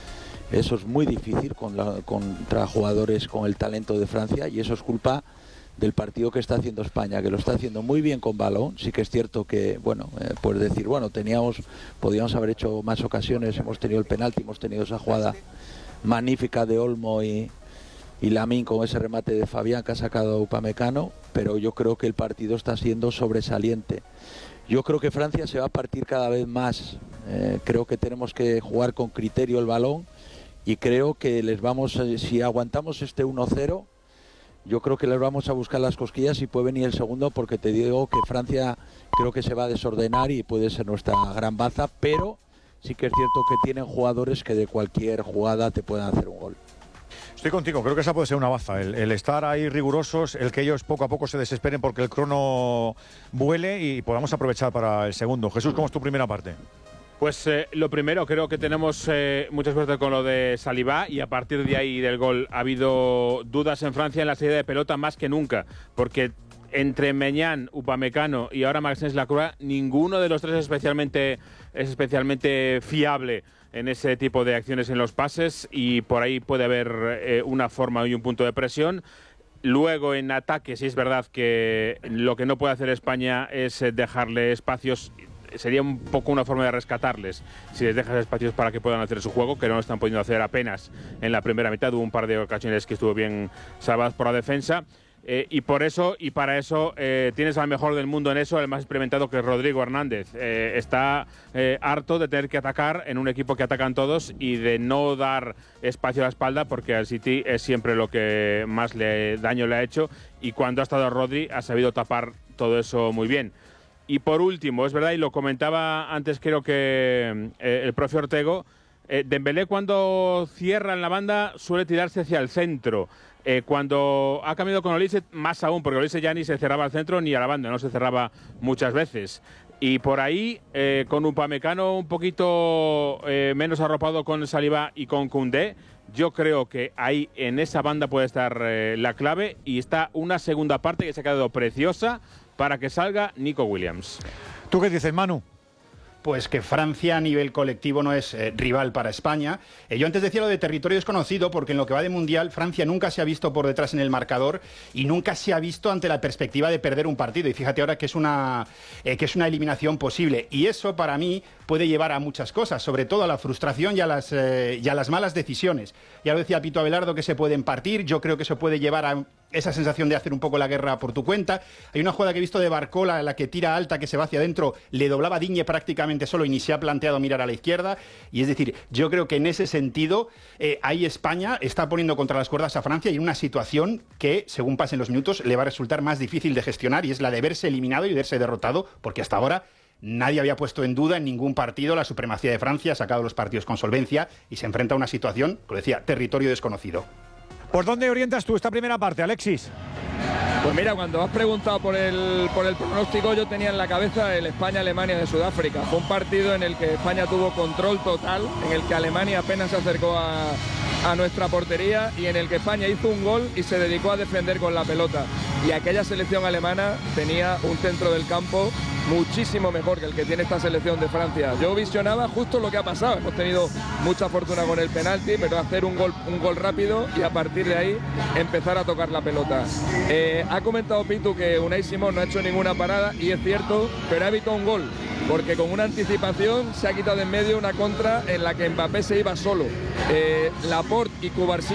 Eso es muy difícil con la, contra jugadores con el talento de Francia y eso es culpa del partido que está haciendo España, que lo está haciendo muy bien con balón. Sí que es cierto que, bueno, eh, puedes decir, bueno, teníamos, podíamos haber hecho más ocasiones, hemos tenido el penalti, hemos tenido esa jugada magnífica de Olmo y, y Lamine con ese remate de Fabián que ha sacado Upamecano, pero yo creo que el partido está siendo sobresaliente. Yo creo que Francia se va a partir cada vez más, eh, creo que tenemos que jugar con criterio el balón. Y creo que les vamos, si aguantamos este uno cero, yo creo que les vamos a buscar las cosquillas y puede venir el segundo, porque te digo que Francia creo que se va a desordenar y puede ser nuestra gran baza, pero sí que es cierto que tienen jugadores que de cualquier jugada te pueden hacer un gol. Estoy contigo, creo que esa puede ser una baza, el, el estar ahí rigurosos, el que ellos poco a poco se desesperen porque el crono vuele y podamos aprovechar para el segundo. Jesús, ¿cómo es tu primera parte? Pues eh, lo primero, creo que tenemos eh, mucha suerte con lo de Saliba y a partir de ahí del gol ha habido dudas en Francia en la salida de pelota más que nunca, porque entre Maignan, Upamecano y ahora Maxence Lacroix, ninguno de los tres es especialmente, es especialmente fiable en ese tipo de acciones en los pases y por ahí puede haber eh, una forma y un punto de presión. Luego en ataque sí es verdad que lo que no puede hacer España es eh, dejarle espacios. Sería un poco una forma de rescatarles si les dejas espacios para que puedan hacer su juego, que no lo están pudiendo hacer apenas en la primera mitad. Hubo un par de ocasiones que estuvo bien salvadas por la defensa. Eh, y por eso, y para eso, eh, tienes al mejor del mundo en eso, el más experimentado, que es Rodrigo Hernández. Eh, está eh, harto de tener que atacar en un equipo que atacan todos y de no dar espacio a la espalda, porque al City es siempre lo que más le, daño le ha hecho. Y cuando ha estado Rodri, ha sabido tapar todo eso muy bien. Y por último, es verdad, y lo comentaba antes creo que eh, el profe Ortego, eh, Dembélé cuando cierra en la banda suele tirarse hacia el centro. Eh, cuando ha cambiado con Olise, más aún, porque Olise ya ni se cerraba al centro ni a la banda, no se cerraba muchas veces. Y por ahí, eh, con Upamecano un poquito eh, menos arropado con Saliba y con Koundé, yo creo que ahí en esa banda puede estar eh, la clave, y está una segunda parte que se ha quedado preciosa para que salga Nico Williams. ¿Tú qué dices, Manu? Pues que Francia a nivel colectivo no es eh, rival para España. Eh, yo antes decía lo de territorio desconocido porque en lo que va de Mundial Francia nunca se ha visto por detrás en el marcador y nunca se ha visto ante la perspectiva de perder un partido. Y fíjate ahora que es una, eh, que es una eliminación posible. Y eso para mí puede llevar a muchas cosas, sobre todo a la frustración y a las, eh, y a las malas decisiones. Ya lo decía Pito Abelardo, que se pueden partir. Yo creo que eso puede llevar a esa sensación de hacer un poco la guerra por tu cuenta. Hay una jugada que he visto de Barcola, la que tira alta, que se va hacia adentro, le doblaba Digne prácticamente solo y ni se ha planteado mirar a la izquierda. Y es decir, yo creo que en ese sentido, eh, ahí España está poniendo contra las cuerdas a Francia y en una situación que, según pasen los minutos, le va a resultar más difícil de gestionar, y es la de verse eliminado y verse derrotado, porque hasta ahora nadie había puesto en duda en ningún partido la supremacía de Francia, ha sacado los partidos con solvencia y se enfrenta a una situación, como decía, territorio desconocido. ¿Por dónde orientas tú esta primera parte, Alexis? Pues mira, cuando has preguntado por el, por el pronóstico, yo tenía en la cabeza el España-Alemania de Sudáfrica. Fue un partido en el que España tuvo control total, en el que Alemania apenas se acercó a, a nuestra portería y en el que España hizo un gol y se dedicó a defender con la pelota. Y aquella selección alemana tenía un centro del campo muchísimo mejor que el que tiene esta selección de Francia. Yo visionaba justo lo que ha pasado. Hemos tenido mucha fortuna con el penalti, pero hacer un gol, un gol rápido y a partir de ahí empezar a tocar la pelota. Eh, ha comentado Pitu que Unai Simón no ha hecho ninguna parada y es cierto, pero ha evitado un gol, porque con una anticipación se ha quitado de en medio una contra en la que Mbappé se iba solo. Eh, Laporte y Cubarsí